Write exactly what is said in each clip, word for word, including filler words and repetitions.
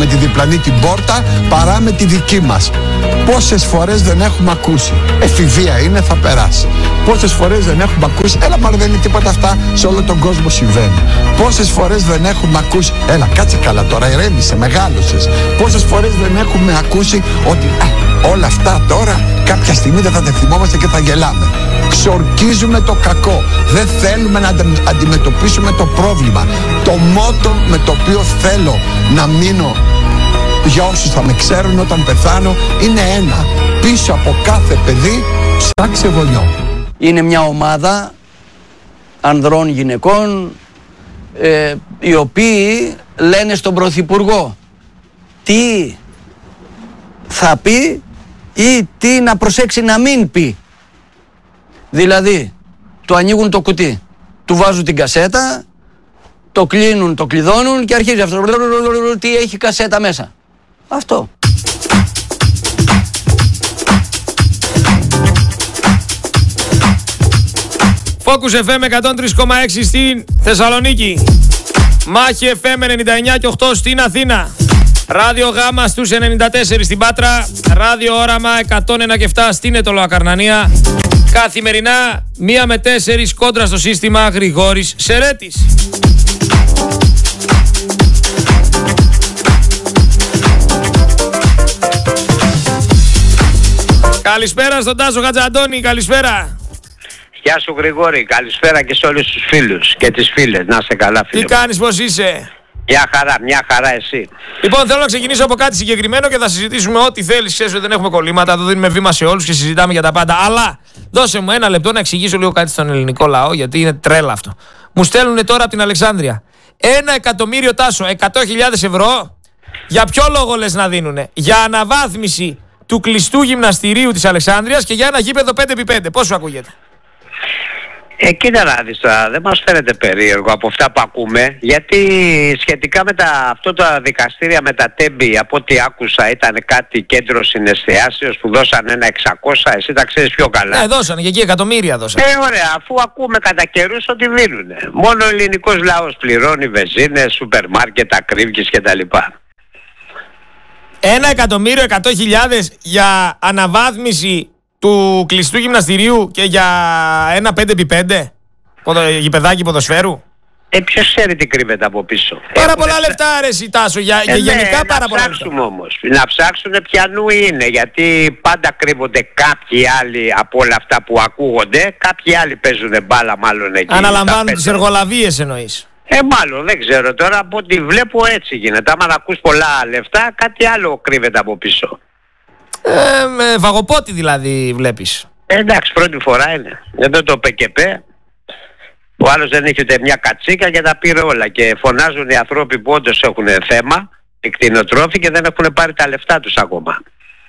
τη διπλανή την πόρτα παρά με τη δική μας. Πόσες φορές δεν έχουμε ακούσει, εφηβεία είναι, θα περάσει. Πόσες φορές δεν έχουμε ακούσει, έλα μάλλον δεν είναι τίποτα αυτά, σε όλο τον κόσμο συμβαίνει. Πόσες φορές δεν έχουμε ακούσει, έλα κάτσε καλά τώρα, ηρέμησε, μεγάλωσες. Πόσες φορές δεν έχουμε ακούσει ότι α, όλα αυτά τώρα κάποια στιγμή δεν θα τα θυμόμαστε και θα γελάμε. Ξορκίζουμε το κακό, δεν θέλουμε να αντιμετωπίσουμε το πρόβλημα. Το μότο με το οποίο θέλω να μείνω για όσους θα με ξέρουν όταν πεθάνω είναι ένα: πίσω από κάθε παιδί ψάξε βολιό. Είναι μια ομάδα ανδρών γυναικών ε, οι οποίοι λένε στον Πρωθυπουργό τι θα πει ή τι να προσέξει να μην πει. Δηλαδή, του ανοίγουν το κουτί, του βάζουν την κασέτα, το κλείνουν, το κλειδώνουν και αρχίζει αυτό. Τι έχει κασέτα μέσα. Αυτό. Focus εφ εμ εκατόν τρία κόμμα έξι στην Θεσσαλονίκη. Μάχη εφ εμ ενενήντα εννιά και οκτώ στην Αθήνα. Ράδιο Γάμα στους ενενήντα τέσσερα στην Πάτρα. Ράδιο Όραμα εκατόν ένα και επτά στην Αιτωλοακαρνανία. Καθημερινά μία με τέσσερις κόντρα στο σύστημα Γρηγόρης Σερέτης. Καλησπέρα στον Τάσο Χατζαντώνη, καλησπέρα. Γεια σου Γρηγόρη, καλησπέρα και σε όλους τους φίλους και τις φίλες. Να είσαι καλά φίλε. Τι κάνεις, πώς είσαι? Μια χαρά, μια χαρά εσύ. Λοιπόν, θέλω να ξεκινήσω από κάτι συγκεκριμένο και θα συζητήσουμε ό,τι θέλεις. Ξέρεις ότι δεν έχουμε κολλήματα, το δίνουμε βήμα σε όλους και συζητάμε για τα πάντα. Αλλά δώσε μου ένα λεπτό να εξηγήσω λίγο κάτι στον ελληνικό λαό, γιατί είναι τρέλα αυτό. Μου στέλνουν τώρα από την Αλεξάνδρεια ένα εκατομμύριο, Τάσο, εκατό χιλιάδες ευρώ. Για ποιο λόγο λες να δίνουνε? Για αναβάθμιση του κλειστού γυμναστηρίου της Αλεξάνδρειας και για ένα γήπεδο πέντε επί πέντε. Πώς σου ακούγεται? Ε, κοίτα να δεις τώρα, δεν μας φαίνεται περίεργο από αυτά που ακούμε, γιατί σχετικά με τα, αυτό τα δικαστήρια με τα τέμπη, από ό,τι άκουσα ήταν κάτι κέντρο συναισθιάσεως που δώσαν ένα εξακόσια, εσύ τα ξέρεις πιο καλά. Ναι, δώσανε και εκεί εκατομμύρια δώσανε. Ε, ωραία, αφού ακούμε κατά καιρούς ότι δίνουνε. Μόνο ο ελληνικός λαός πληρώνει βενζίνες, σούπερ μάρκετ, ακρίβειες κτλ. Ένα εκατομμύριο εκατό χιλιάδες για αναβάθμιση του κλειστού γυμναστηρίου και για ένα πέντε επί πέντε γηπεδάκι ποδοσφαίρου. Ε, ποιος ξέρει τι κρύβεται από πίσω. Πάρα πολλά λεφτά, λεφτά ρε εσύ Τάσο, για, ε, για γενικά ναι, πάρα πολλά λεφτά. Να ψάξουμε όμως, να ψάξουν ποιανού είναι, γιατί πάντα κρύβονται κάποιοι άλλοι από όλα αυτά που ακούγονται, κάποιοι άλλοι παίζουν μπάλα μάλλον εκεί. Αναλαμβάνουν τις εργολαβίες εννοείς. Ε, μάλλον, δεν ξέρω τώρα, από ό,τι βλέπω έτσι γίνεται. Άμα να ακούς πολλά λεφτά, κάτι άλλο κρύβεται από πίσω. Ε, με βαγοπότη δηλαδή βλέπεις. Ε, εντάξει, πρώτη φορά είναι. Εδώ το ΠΚΠ, ο άλλος δεν είχε ούτε μια κατσίκα και τα πήρε όλα. Και φωνάζουν οι άνθρωποι που όντως έχουν θέμα, οι κτηνοτρόφοι, και δεν έχουν πάρει τα λεφτά τους ακόμα.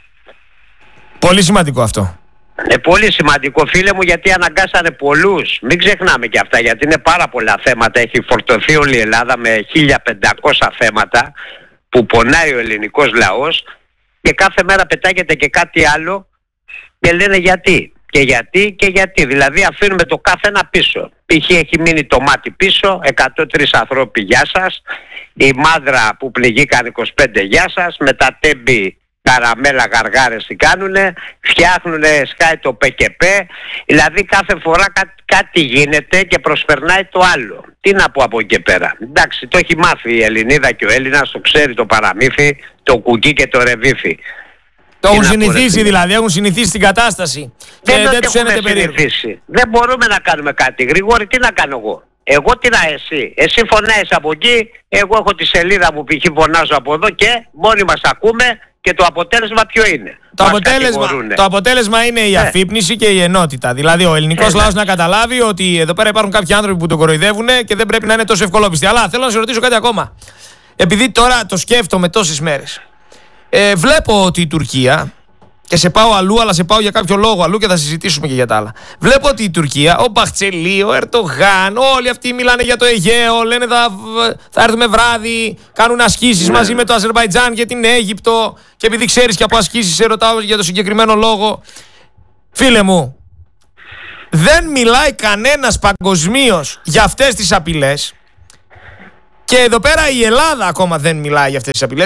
Πολύ σημαντικό αυτό. Ε, πολύ σημαντικό φίλε μου, γιατί αναγκάσανε πολλούς. Μην ξεχνάμε και αυτά, γιατί είναι πάρα πολλά θέματα. Έχει φορτωθεί όλη η Ελλάδα με χίλια πεντακόσια θέματα που πονάει ο ελληνικός λαός και κάθε μέρα πετάγεται και κάτι άλλο και λένε γιατί και γιατί και γιατί. Δηλαδή αφήνουμε το κάθε ένα πίσω. Π.χ. έχει μείνει το μάτι πίσω, εκατό τρεις ανθρώποι γεια σας, η μάδρα που πληγήκαν είκοσι πέντε γεια σας, με τα τέμπη καραμέλα γαργάρες τι κάνουνε, φτιάχνουνε, σκάει το ΠΚΠ, δηλαδή κάθε φορά κά, κάτι γίνεται και προσπερνάει το άλλο. Τι να πω από εκεί πέρα. Εντάξει, το έχει μάθει η Ελληνίδα και ο Έλληνας, το ξέρει το παραμύθι, το κουκί και το ρεβίφι. Το έχουν συνηθίσει δηλαδή, έχουν συνηθίσει την κατάσταση. Δεν, και το δεν τους φαίνεται περίεργο. Δεν μπορούμε να κάνουμε κάτι. Γρηγόρη, τι να κάνω εγώ. Εγώ τι να εσύ. Εσύ φωνάζεις από εκεί, εγώ έχω τη σελίδα μου, π.χ. φωνάζω από εδώ και μόνοι μας ακούμε. Και το αποτέλεσμα ποιο είναι? Το αποτέλεσμα, το αποτέλεσμα είναι η αφύπνιση και η ενότητα. Δηλαδή ο ελληνικός λαός να καταλάβει ότι εδώ πέρα υπάρχουν κάποιοι άνθρωποι που τον κοροϊδεύουν και δεν πρέπει να είναι τόσο ευκολόπιστοι. Αλλά θέλω να σε ρωτήσω κάτι ακόμα. Επειδή τώρα το σκέφτομαι τόσες μέρες. Ε, βλέπω ότι η Τουρκία, και σε πάω αλλού, αλλά σε πάω για κάποιο λόγο αλλού και θα συζητήσουμε και για τα άλλα. Βλέπω ότι η Τουρκία, ο Μπαχτσελί, ο Ερντογάν, όλοι αυτοί μιλάνε για το Αιγαίο, λένε θα, θα έρθουμε βράδυ, κάνουν ασκήσεις ναι. μαζί με το Αζερμπαϊτζάν και την Αίγυπτο. Και επειδή ξέρεις και από ασκήσεις, σε ρωτάω για το συγκεκριμένο λόγο. Φίλε μου, δεν μιλάει κανένας παγκοσμίως για αυτές τις απειλές. Και εδώ πέρα η Ελλάδα ακόμα δεν μιλάει για αυτές τις απειλές.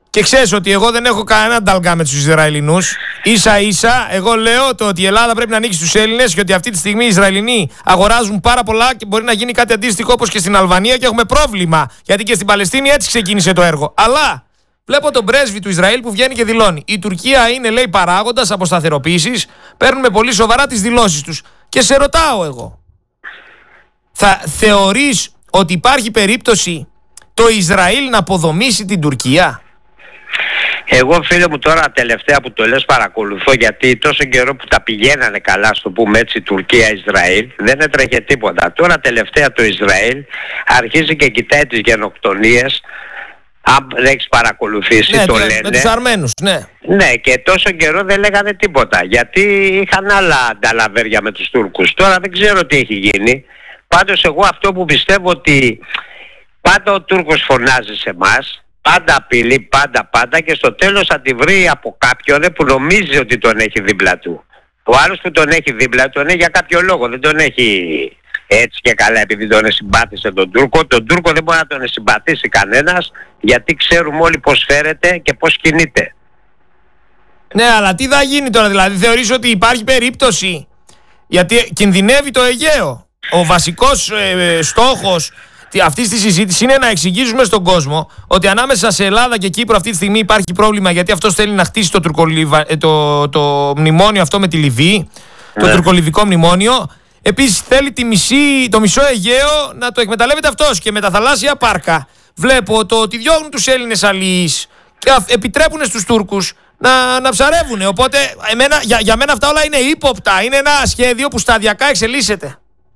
Και ξέρεις ότι εγώ δεν έχω κανένα νταλγκά με τους Ισραηλινούς. Ίσα ίσα εγώ λέω το ότι η Ελλάδα πρέπει να ανοίξει στους Έλληνες και ότι αυτή τη στιγμή οι Ισραηλινοί αγοράζουν πάρα πολλά και μπορεί να γίνει κάτι αντίστοιχο όπως και στην Αλβανία και έχουμε πρόβλημα. Γιατί και στην Παλαιστίνη έτσι ξεκίνησε το έργο. Αλλά βλέπω τον πρέσβη του Ισραήλ που βγαίνει και δηλώνει: η Τουρκία είναι, λέει, παράγοντας αποσταθεροποίησης. Παίρνουμε πολύ σοβαρά τις δηλώσεις τους. Και σε ρωτάω εγώ, θα θεωρείς ότι υπάρχει περίπτωση το Ισραήλ να αποδομήσει την Τουρκία? Εγώ, φίλε μου, τώρα τελευταία που το λες παρακολουθώ, γιατί τόσο καιρό που τα πηγαίνανε καλά, στο πούμε έτσι, Τουρκία-Ισραήλ, δεν έτρεχε τίποτα. Τώρα τελευταία το Ισραήλ αρχίζει και κοιτάει τις γενοκτονίες. Αν δεν έχεις παρακολουθήσει, ναι, το με, λένε. Με τους Αρμένους, ναι. Ναι, και τόσο καιρό δεν λέγανε τίποτα, γιατί είχαν άλλα ανταλαβέρια με τους Τούρκους. Τώρα δεν ξέρω τι έχει γίνει. Πάντως εγώ αυτό που πιστεύω, ότι πάντα ο Τούρκος φωνάζει σε εμάς, πάντα απειλεί, πάντα πάντα, και στο τέλος θα τη βρει από κάποιον που νομίζει ότι τον έχει δίπλα του. Ο άλλος που τον έχει δίπλα του τον έχει για κάποιο λόγο, δεν τον έχει έτσι και καλά επειδή τον συμπάθησε τον Τούρκο. Τον Τούρκο δεν μπορεί να τον συμπαθήσει κανένας, γιατί ξέρουμε όλοι πώς φέρεται και πώς κινείται. Ναι, αλλά τι θα γίνει τώρα, δηλαδή θεωρείς ότι υπάρχει περίπτωση, γιατί κινδυνεύει το Αιγαίο. Ο βασικός ε, στόχος αυτής της συζήτησης είναι να εξηγήσουμε στον κόσμο ότι ανάμεσα σε Ελλάδα και Κύπρο αυτή τη στιγμή υπάρχει πρόβλημα, γιατί αυτός θέλει να χτίσει το, τουρκολιβα... το, το μνημόνιο αυτό με τη Λιβύη, ναι. Το τουρκολιβικό μνημόνιο. Επίσης θέλει τη μισή, το μισό Αιγαίο να το εκμεταλλεύεται αυτός, και με τα θαλάσσια πάρκα βλέπω το ότι διώχνουν τους Έλληνες αλλοίς και επιτρέπουν στους Τούρκους να, να ψαρεύουν. Οπότε εμένα, για, για μένα αυτά όλα είναι ύποπτα. Είναι ένα σχέδιο που σταδιακά εξελίσσεται.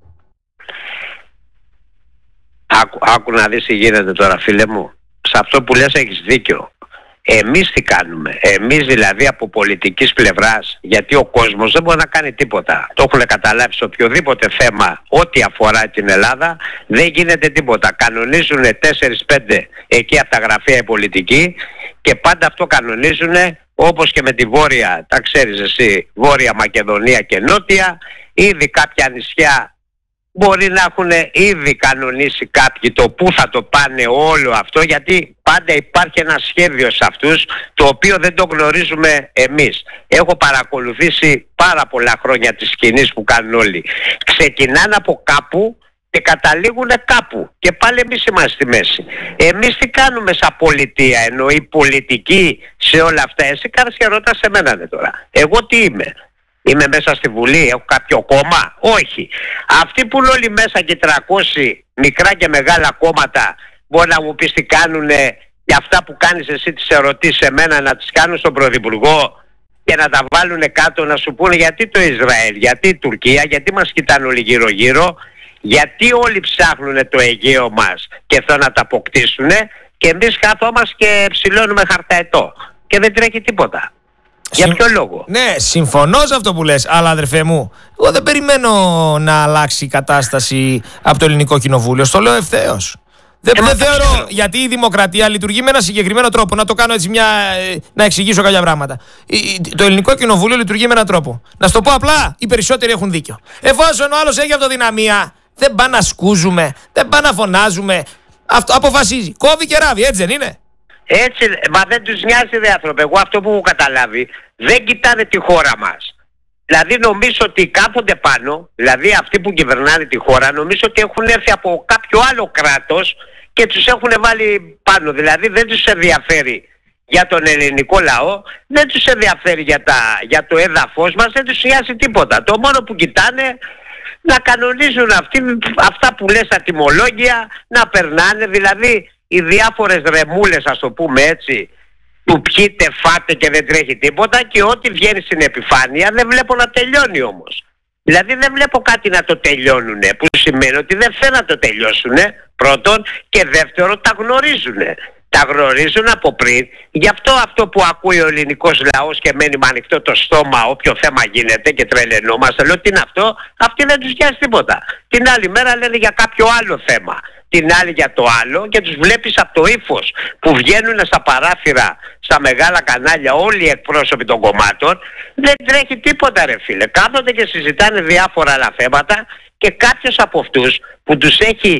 Άκου, άκου να δεις τι γίνεται τώρα, φίλε μου. Σε αυτό που λες έχεις δίκιο. Εμείς τι κάνουμε? Εμείς δηλαδή από πολιτικής πλευράς, γιατί ο κόσμος δεν μπορεί να κάνει τίποτα. Το έχουν καταλάβει σε οποιοδήποτε θέμα, ό,τι αφορά την Ελλάδα, δεν γίνεται τίποτα. Κανονίζουν τέσσερα πέντε εκεί από τα γραφεία οι πολιτικοί, και πάντα αυτό κανονίζουν, όπως και με τη Βόρεια, τα ξέρεις εσύ, Βόρεια Μακεδονία και Νότια, ήδη κάποια νησιά μπορεί να έχουν ήδη κανονίσει κάποιοι το πού θα το πάνε όλο αυτό, γιατί πάντα υπάρχει ένα σχέδιο σε αυτούς, το οποίο δεν το γνωρίζουμε εμείς. Έχω παρακολουθήσει πάρα πολλά χρόνια τις κινήσεις που κάνουν όλοι. Ξεκινάνε από κάπου και καταλήγουν κάπου, και πάλι εμείς είμαστε στη μέση. Εμείς τι κάνουμε σαν πολιτεία, ενώ οι πολιτικοί σε όλα αυτά? Εσύ κάνεις και ρωτάς σε μένα, ναι, τώρα. Εγώ τι είμαι? Είμαι μέσα στη Βουλή, έχω κάποιο κόμμα? Όχι. Αυτοί που είναι όλοι μέσα και τριακόσια μικρά και μεγάλα κόμματα, μπορεί να μου πεις τι κάνουνε για αυτά που κάνεις εσύ τις ερωτήσεις σε μένα, να τις κάνουν στον Πρωθυπουργό και να τα βάλουν κάτω, να σου πούνε γιατί το Ισραήλ, γιατί η Τουρκία, γιατί μας κοιτάνε όλοι γύρω γύρω, γιατί όλοι ψάχνουν το Αιγαίο μας και θέλουν να τα αποκτήσουν, και εμείς καθόμαστε και ψηλώνουμε χαρταετό και δεν τρέχει τίποτα. Για ποιο λόγο? Ναι, συμφωνώ σε αυτό που λες, αλλά αδερφέ μου, εγώ δεν περιμένω να αλλάξει η κατάσταση από το Ελληνικό Κοινοβούλιο. Στο λέω ευθέως. Δεν, δεν θεωρώ, γιατί η δημοκρατία λειτουργεί με ένα συγκεκριμένο τρόπο. Να το κάνω έτσι, μια, να εξηγήσω κάποια πράγματα. Το Ελληνικό Κοινοβούλιο λειτουργεί με έναν τρόπο. Να σου το πω απλά, οι περισσότεροι έχουν δίκιο. Εφόσον ο άλλος έχει αυτοδυναμία, δεν πάνε να σκούζουμε, δεν πάνε να φωνάζουμε. Αυτό αποφασίζει. Κόβει και ράβει, έτσι δεν είναι? Έτσι, μα δεν τους νοιάζει, δε άνθρωπε. Εγώ αυτό που έχω καταλάβει, δεν κοιτάνε τη χώρα μας. Δηλαδή νομίζω ότι κάθονται πάνω, δηλαδή αυτοί που κυβερνάνε τη χώρα, νομίζω ότι έχουν έρθει από κάποιο άλλο κράτος και τους έχουν βάλει πάνω. Δηλαδή δεν τους ενδιαφέρει για τον ελληνικό λαό, δεν τους ενδιαφέρει για, τα, για το έδαφος μας, δεν τους νοιάζει τίποτα. Το μόνο που κοιτάνε να κανονίζουν αυτοί, αυτά που λες τα τιμολόγια, να περνάνε, δηλαδή οι διάφορες ρεμούλες, ας το πούμε έτσι, που πιείτε, φάτε και δεν τρέχει τίποτα, και ό,τι βγαίνει στην επιφάνεια δεν βλέπω να τελειώνει όμως. Δηλαδή δεν βλέπω κάτι να το τελειώνουνε, που σημαίνει ότι δεν θέλουν να το τελειώσουνε, πρώτον, και δεύτερον τα γνωρίζουνε. Τα γνωρίζουν από πριν, γι' αυτό αυτό που ακούει ο ελληνικός λαός και μένει με ανοιχτό το στόμα όποιο θέμα γίνεται και τρελαινόμαστε, λέω τι είναι αυτό, αυτοί δεν τους νοιάζει τίποτα. Την άλλη μέρα λένε για κάποιο άλλο θέμα, την άλλη για το άλλο, και τους βλέπεις από το ύφος που βγαίνουν στα παράθυρα, στα μεγάλα κανάλια, όλοι οι εκπρόσωποι των κομμάτων, δεν τρέχει τίποτα ρε φίλε. Κάθονται και συζητάνε διάφορα άλλα θέματα, και κάποιος από αυτούς που τους έχει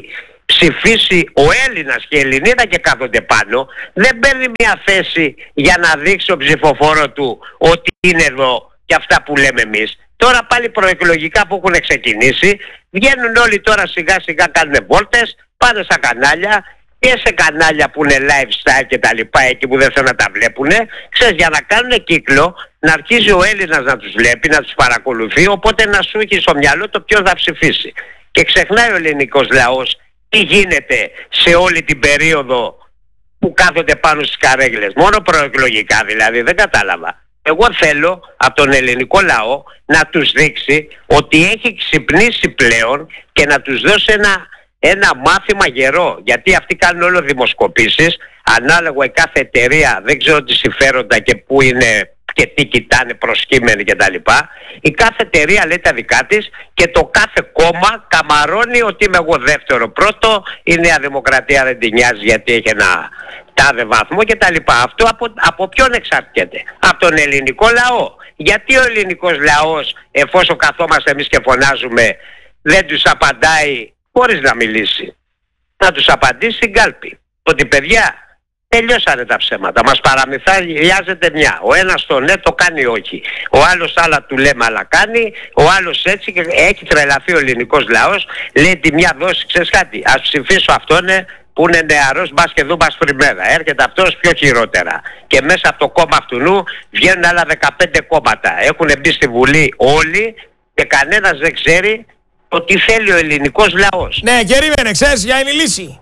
ψηφίσει ο Έλληνας και η Ελληνίδα και κάθονται πάνω, δεν παίρνει μια θέση για να δείξει ο ψηφοφόρο του ότι είναι εδώ και αυτά που λέμε εμείς. Τώρα πάλι προεκλογικά που έχουν ξεκινήσει, βγαίνουν όλοι τώρα σιγά σιγά, κάνουν βόλτες, πάνε στα κανάλια και σε κανάλια που είναι lifestyle και τα λοιπά, εκεί που δεν θέλουν να τα βλέπουνε, ξέρεις, για να κάνουν κύκλο, να αρχίζει ο Έλληνας να τους βλέπει, να τους παρακολουθεί, οπότε να σου έχει στο μυαλό το ποιος θα ψηφίσει. Και ξεχνάει ο ελληνικός λαός τι γίνεται σε όλη την περίοδο που κάθονται πάνω στις καρέγλες. Μόνο προεκλογικά δηλαδή, δεν κατάλαβα. Εγώ θέλω από τον ελληνικό λαό να τους δείξει ότι έχει ξυπνήσει πλέον και να τους δώσει ένα, ένα μάθημα γερό. Γιατί αυτοί κάνουν όλο δημοσκοπήσεις, ανάλογα η κάθε εταιρεία, δεν ξέρω τι συμφέροντα και πού είναι και τι κοιτάνε προσκύμενοι κτλ. Η κάθε εταιρεία λέει τα δικά της και το κάθε κόμμα καμαρώνει ότι είμαι εγώ δεύτερο πρώτο, η Νέα Δημοκρατία δεν την νοιάζει γιατί έχει ένα τάδε βαθμό κτλ. Αυτό από, από ποιον εξαρτιέται? Από τον ελληνικό λαό. Γιατί ο ελληνικός λαός, εφόσον καθόμαστε εμείς και φωνάζουμε, δεν τους απαντάει χωρίς να μιλήσει? Να τους απαντήσει στην κάλπη ότι παιδιά, τελειώσανε τα ψέματα, μας παραμυθιάζεται μια. Ο ένας το ναι το κάνει όχι. Ο άλλος άλλα του λέμε αλλά κάνει. Ο άλλος έτσι, και έχει τρελαθεί ο ελληνικός λαός. Λέει τη μια δόση, ξέρεις κάτι, ας ψηφίσω αυτόν που είναι νεαρός, μπας και δω μπας φρυμμένα. Έρχεται αυτός πιο χειρότερα. Και μέσα από το κόμμα αυτού νου βγαίνουν άλλα δεκαπέντε κόμματα. Έχουν μπει στη Βουλή όλοι και κανένας δεν ξέρει το τι θέλει ο ελληνικός λαός. Ναι, περίμενε, ξέρεις, για είναι η λύση.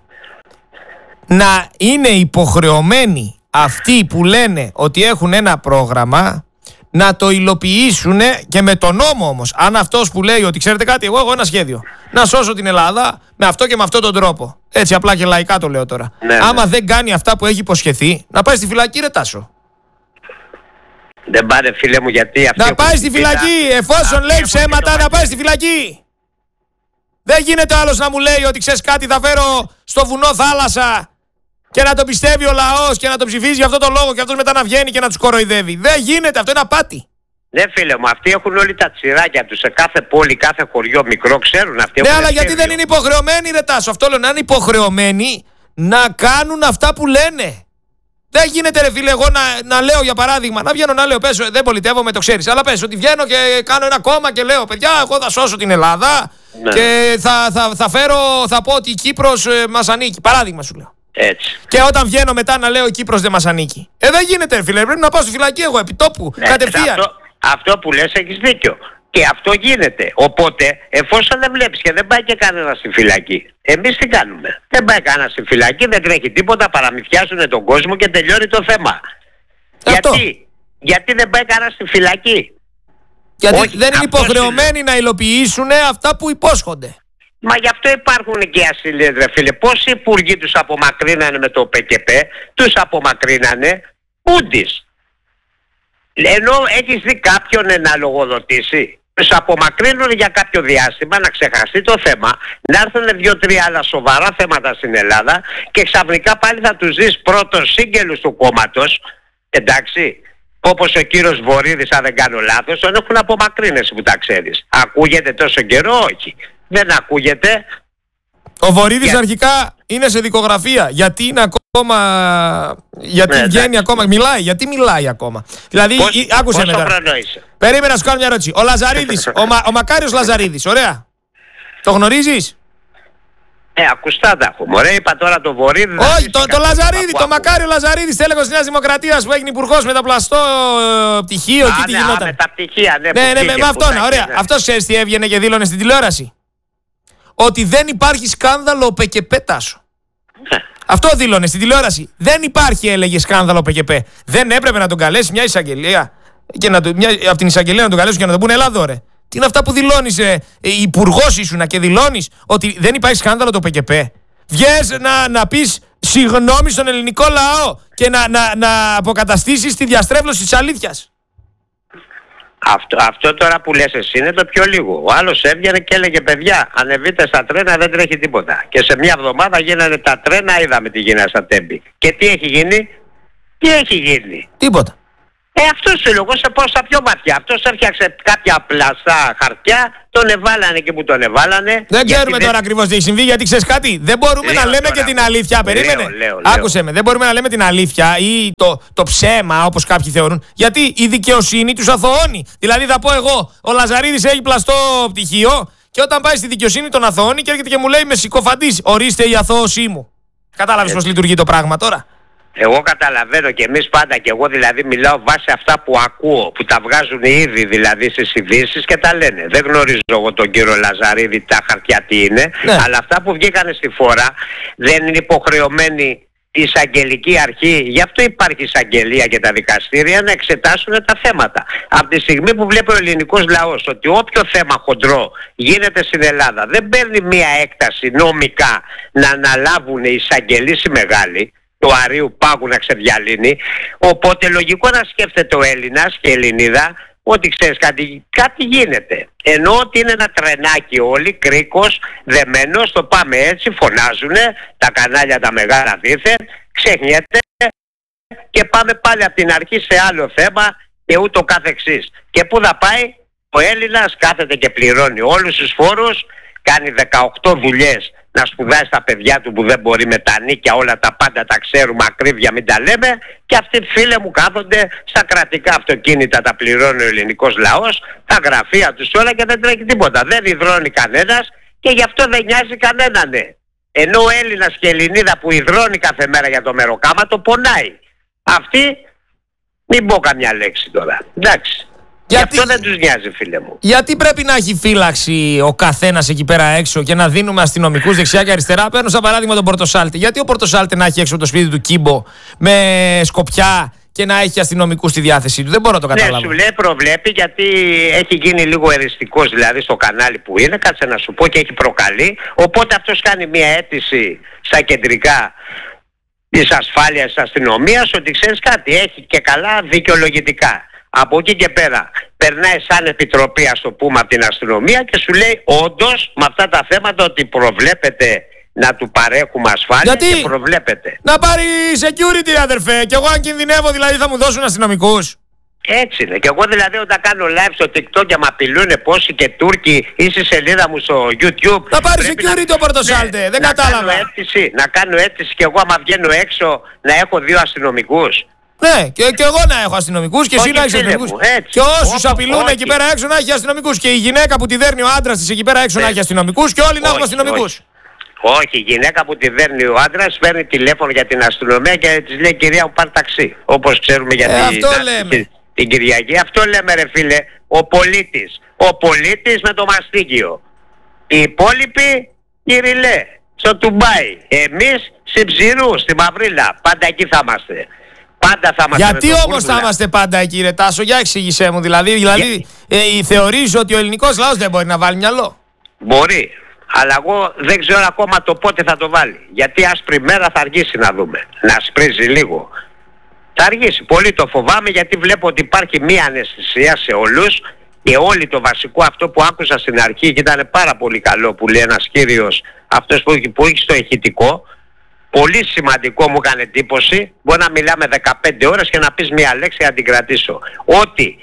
Να είναι υποχρεωμένοι αυτοί που λένε ότι έχουν ένα πρόγραμμα να το υλοποιήσουν και με τον νόμο όμως. Αν αυτός που λέει ότι ξέρετε κάτι, εγώ έχω ένα σχέδιο να σώσω την Ελλάδα με αυτό και με αυτόν τον τρόπο. Έτσι απλά και λαϊκά το λέω τώρα. Ναι, άμα ναι. δεν κάνει αυτά που έχει υποσχεθεί, να πάει στη φυλακή, ρε Τάσο. Δεν πάνε φίλε μου, γιατί αυτοί να πάει στη φυλακή, εφόσον λέει ψέματα, να πάει στη φυλακή. Δεν γίνεται άλλος να μου λέει ότι ξέρεις κάτι, θα φέρω στο βουνό θάλασσα και να το πιστεύει ο λαός και να το ψηφίζει για αυτό το λόγο και αυτός μετά να βγαίνει και να τους κοροϊδεύει. Δεν γίνεται, αυτό είναι απάτη. Ναι φίλε μου, αυτοί έχουν όλοι τα τσιράκια τους σε κάθε πόλη, κάθε χωριό μικρό, ξέρουν αυτοί. Ναι, αλλά γιατί δεν είναι υποχρεωμένοι, ρε Τάσο? Αυτό λέω, να είναι υποχρεωμένοι να κάνουν αυτά που λένε. Δεν γίνεται ρε φίλε εγώ να, να λέω για παράδειγμα, να βγαίνω να λέω πες, δεν πολιτεύομαι, το ξέρεις, αλλά πες ότι βγαίνω και κάνω ένα κόμμα και λέω παιδιά εγώ θα σώσω την Ελλάδα, ναι. και θα, θα, θα φέρω, θα πω ότι η Κύπρος ε, μας ανήκει, παράδειγμα σου λέω. Έτσι. Και όταν βγαίνω μετά να λέω η Κύπρος δεν μας ανήκει. Ε δεν γίνεται ρε φίλε, πρέπει να πάω στη φυλακή εγώ επί τόπου, ναι, κατευθείαν. Αυτό, αυτό που λες έχεις δίκιο. Και αυτό γίνεται. Οπότε, εφόσον δεν βλέπεις και δεν πάει και κανένα στη φυλακή, εμείς τι κάνουμε? Δεν πάει κανένα στη φυλακή, δεν τρέχει τίποτα, παραμυθιάζουν τον κόσμο και τελειώνει το θέμα. Γιατί? Γιατί δεν πάει κανένα στη φυλακή? Γιατί όχι, δεν είναι υποχρεωμένοι είναι... να υλοποιήσουν αυτά που υπόσχονται. Μα γι' αυτό υπάρχουν και ασύλλες ρε φίλε. Πόσοι υπουργοί τους απομακρύνανε με το ΠΚΠ, τους απομακρύνανε ούντις. Ενώ έχεις δει κάποιον να λογοδοτήσει? Τους απομακρύνουν για κάποιο διάστημα, να ξεχαστεί το θέμα, να έρθουν δύο-τρία άλλα σοβαρά θέματα στην Ελλάδα και ξαφνικά πάλι θα τους δεις πρώτος σύγγελους του κόμματος, εντάξει, όπως ο κύριος Βορίδης, αν δεν κάνω λάθος, τον έχουν απομακρύνει που τα ξέρεις. Ακούγεται τόσο καιρό? Όχι. Δεν ακούγεται. Ο Βορίδης για... αρχικά είναι σε δικογραφία. Γιατί είναι ακόμα. Γιατί ναι, βγαίνει εντάξει. ακόμα. Μιλάει. Γιατί μιλάει ακόμα. Δηλαδή, Πώς, ή, άκουσε πόσο μετά. χρόνο είσαι? Περίμενα να σου κάνω μια ερώτηση. Ο Λαζαρίδης, ο, Μα, ο Μακάριος Λαζαρίδης, ωραία. Το γνωρίζεις? Ε, ακουστά τα έχουμε. Ωραία, είπα τώρα το Βορίδη. Όχι, το, το Λαζαρίδη, το Μακάριο Λαζαρίδης, τέλεχος της Νέας Δημοκρατίας που έγινε υπουργός με τα πλαστό ε, πτυχίο. Α, και τι ναι, γινόταν. με τα πτυχία, ναι. Ναι, ναι, ναι, με αυτόν, ωραία. Ναι. Αυτός ξέρεις τι έβγαινε και δήλωνε στην τηλεόραση? Ότι δεν υπάρχει σκάνδαλο ΠΚΠ, Τάσο. Αυτό δήλωνε στην τηλεόραση. Δεν υπάρχει, έλεγε, σκάνδαλο ΠΚΠ. Δεν έπρεπε να τον καλέσει μια εισαγγελία και να το, μια, από την εισαγγελία να τον καλέσουν και να τον πούνε έλα εδώ ρε. Τι είναι αυτά που δηλώνεις, ε, ε, υπουργός ήσουνα και δηλώνεις ότι δεν υπάρχει σκάνδαλο το ΠΚΠ. Βγες να, να πεις συγγνώμη στον ελληνικό λαό και να, να, να αποκαταστήσεις τη διαστρέβλωση της αλήθειας. Αυτό, αυτό τώρα που λες εσύ είναι το πιο λίγο. Ο άλλος έβγαινε και έλεγε παιδιά ανεβείτε στα τρένα, δεν τρέχει τίποτα. Και σε μια εβδομάδα γίνανε τα τρένα, είδαμε τι γίνανε στα Τέμπη. Και τι έχει γίνει? Τι έχει γίνει? Τίποτα. Ε, αυτός σου λέω, σε πάω στα πιο βαθιά. Αυτός έφτιαξε κάποια πλαστά χαρτιά, τον εβάλανε και που τον εβάλανε. Δεν ξέρουμε τώρα δεν... ακριβώς τι έχει συμβεί, γιατί ξέρεις κάτι. Δεν μπορούμε λέω να λέμε τώρα, και την αλήθεια. Περίμενε. Λέω, λέω, Άκουσε λέω. με. Δεν μπορούμε να λέμε την αλήθεια ή το, το ψέμα, όπως κάποιοι θεωρούν. Γιατί η δικαιοσύνη τους αθωώνει. Δηλαδή θα πω εγώ, ο Λαζαρίδης έχει πλαστό πτυχίο και όταν πάει στη δικαιοσύνη τον αθωώνει και έρχεται και μου λέει με συκοφαντής, ορίστε η αθώωσή μου. Κατάλαβες πώς λειτουργεί το πράγμα τώρα. Εγώ καταλαβαίνω και εμείς πάντα, και εγώ δηλαδή μιλάω βάσει αυτά που ακούω, που τα βγάζουν ήδη δηλαδή στις ειδήσεις και τα λένε. Δεν γνωρίζω εγώ τον κύριο Λαζαρίδη τα χαρτιά τι είναι, ναι. Αλλά αυτά που βγήκανε στη φορά δεν είναι υποχρεωμένοι η εισαγγελική αρχή, γι' αυτό υπάρχει εισαγγελία και τα δικαστήρια, να εξετάσουν τα θέματα. Από τη στιγμή που βλέπει ο ελληνικός λαός ότι όποιο θέμα χοντρό γίνεται στην Ελλάδα δεν παίρνει μία έκταση νομικά να αναλάβουν οι εισαγγελείς οι μεγάλοι, του Αρείου Πάγου να ξεδιαλύνει, οπότε λογικό να σκέφτεται ο Έλληνας και η Ελληνίδα ότι ξέρεις κάτι, κάτι γίνεται. Ενώ ότι είναι ένα τρενάκι όλοι, κρίκος, δεμένος, το πάμε έτσι, φωνάζουνε, τα κανάλια τα μεγάλα δήθεν, ξεχνιέται και πάμε πάλι από την αρχή σε άλλο θέμα και ούτω καθεξής. Και πού θα πάει, ο Έλληνας κάθεται και πληρώνει όλους τους φόρους, κάνει δεκαοκτώ δουλειές να σπουδάσει τα παιδιά του που δεν μπορεί, με τα νίκια όλα τα πάντα τα ξέρουμε, ακρίβεια μην τα λέμε, και αυτοί φίλε μου κάθονται στα κρατικά αυτοκίνητα, τα πληρώνει ο ελληνικός λαός, τα γραφεία τους όλα και δεν τρέχει τίποτα, δεν υδρώνει κανένας και γι' αυτό δεν νοιάζει κανέναν. Ναι. Ενώ ο Έλληνας και η Ελληνίδα που υδρώνει κάθε μέρα για το μεροκάματο πονάει. Αυτή μην πω καμιά λέξη τώρα, εντάξει. Γιατί... αυτό δεν τους νοιάζει, φίλε μου. Γιατί πρέπει να έχει φύλαξη ο καθένας εκεί πέρα έξω και να δίνουμε αστυνομικούς δεξιά και αριστερά? Παίρνω σαν παράδειγμα τον Πορτοσάλτη. Γιατί ο Πορτοσάλτη να έχει έξω από το σπίτι του κύμπο με σκοπιά και να έχει αστυνομικούς στη διάθεσή του? Δεν μπορώ να το καταλάβω. Ναι, σου λέει προβλέπει, γιατί έχει γίνει λίγο εριστικός δηλαδή στο κανάλι που είναι, κάτσε να σου πω, και έχει προκαλεί. Οπότε αυτός κάνει μια αίτηση στα κεντρικά της ασφάλειας της αστυνομίας ότι ξέρεις κάτι, έχει και καλά δικαιολογητικά. Από εκεί και πέρα περνάει σαν επιτροπή, ας το πούμε, από την αστυνομία και σου λέει όντως με αυτά τα θέματα ότι προβλέπεται να του παρέχουμε ασφάλεια. Γιατί? Και προβλέπεται να πάρει security, αδερφέ, και εγώ αν κινδυνεύω δηλαδή θα μου δώσουν αστυνομικούς? Έτσι είναι. Και εγώ δηλαδή όταν κάνω live στο TikTok και μ' απειλούνε πόσοι και Τούρκοι ή στη σελίδα μου στο YouTube, να πάρει security να... ο Πορτοσάλτε, ναι, δεν να κατάλαβα. Κάνω αίτηση, να κάνω αίτηση και εγώ άμα βγαίνω έξω να έχω δύο αστυνομικούς. Ναι, και, και εγώ να έχω αστυνομικούς και εσύ να έχεις αστυνομικούς. Και όσους απειλούν εκεί πέρα έξω να έχει αστυνομικούς. Και η γυναίκα που τη δέρνει ο άντρας της εκεί πέρα έξω να έχει αστυνομικούς. Και όλοι να έχουμε αστυνομικούς. Όχι, η γυναίκα που τη δέρνει ο άντρας παίρνει τηλέφωνο για την αστυνομία και της λέει κυρία μου πάρει ταξί. Όπως ξέρουμε για ε, την, αυτό λέμε. την Κυριακή. Αυτό λέμε ρε φίλε. Ο πολίτης. Ο πολίτης με το μαστίγιο. Οι υπόλοιποι κυριλέ. Στο Τουμπάι. Εμείς στην Ψηρού, στη Μαυρίλα. Πάντα εκεί θα είμαστε. Πάντα θα είμαστε. Γιατί όμως θα είμαστε πάντα εκεί, ρε Τάσο? Για εξήγησέ μου. Δηλαδή, δηλαδή ε, θεωρείς ότι ο ελληνικός λαός δεν μπορεί να βάλει μυαλό? Μπορεί. Αλλά εγώ δεν ξέρω ακόμα το πότε θα το βάλει. Γιατί άσπρη μέρα θα αργήσει να δούμε. Να σπρίζει λίγο. Θα αργήσει. Πολύ το φοβάμαι, γιατί βλέπω ότι υπάρχει μία αναισθησία σε όλους. Και όλοι το βασικό αυτό που άκουσα στην αρχή και ήταν πάρα πολύ καλό που λέει ένας κύριος, αυτός που, που έχει στο ηχητικό. Πολύ σημαντικό, μου έκανε εντύπωση. Μπορεί να μιλάμε δεκαπέντε ώρες και να πεις μία λέξη να την κρατήσω. Ότι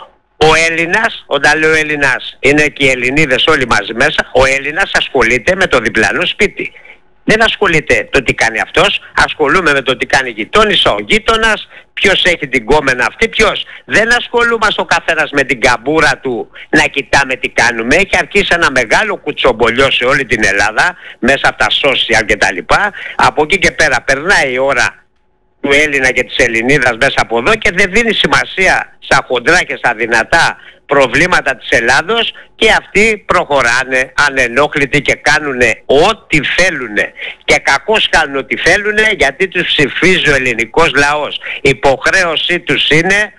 ο Έλληνας, όταν λέω Έλληνας, είναι και οι Ελληνίδες όλοι μαζί μέσα, ο Έλληνας ασχολείται με το διπλανό σπίτι. Δεν ασχολείται το τι κάνει αυτός, ασχολούμαι με το τι κάνει η γειτόνισσα, ο γείτονας, ποιος έχει την κόμενα αυτή, ποιος. Δεν ασχολούμαστε ο καθένας με την καμπούρα του να κοιτάμε τι κάνουμε. Έχει αρχίσει ένα μεγάλο κουτσομπολιό σε όλη την Ελλάδα, μέσα από τα social κτλ. Από εκεί και πέρα περνάει η ώρα του Έλληνα και της Ελληνίδας μέσα από εδώ και δεν δίνει σημασία στα χοντρά και στα δυνατά προβλήματα της Ελλάδος, και αυτοί προχωράνε ανενόχλητοι και κάνουν ό,τι θέλουν. Και κακώς κάνουν ό,τι θέλουν, γιατί τους ψηφίζει ο ελληνικός λαός. Η υποχρέωσή τους είναι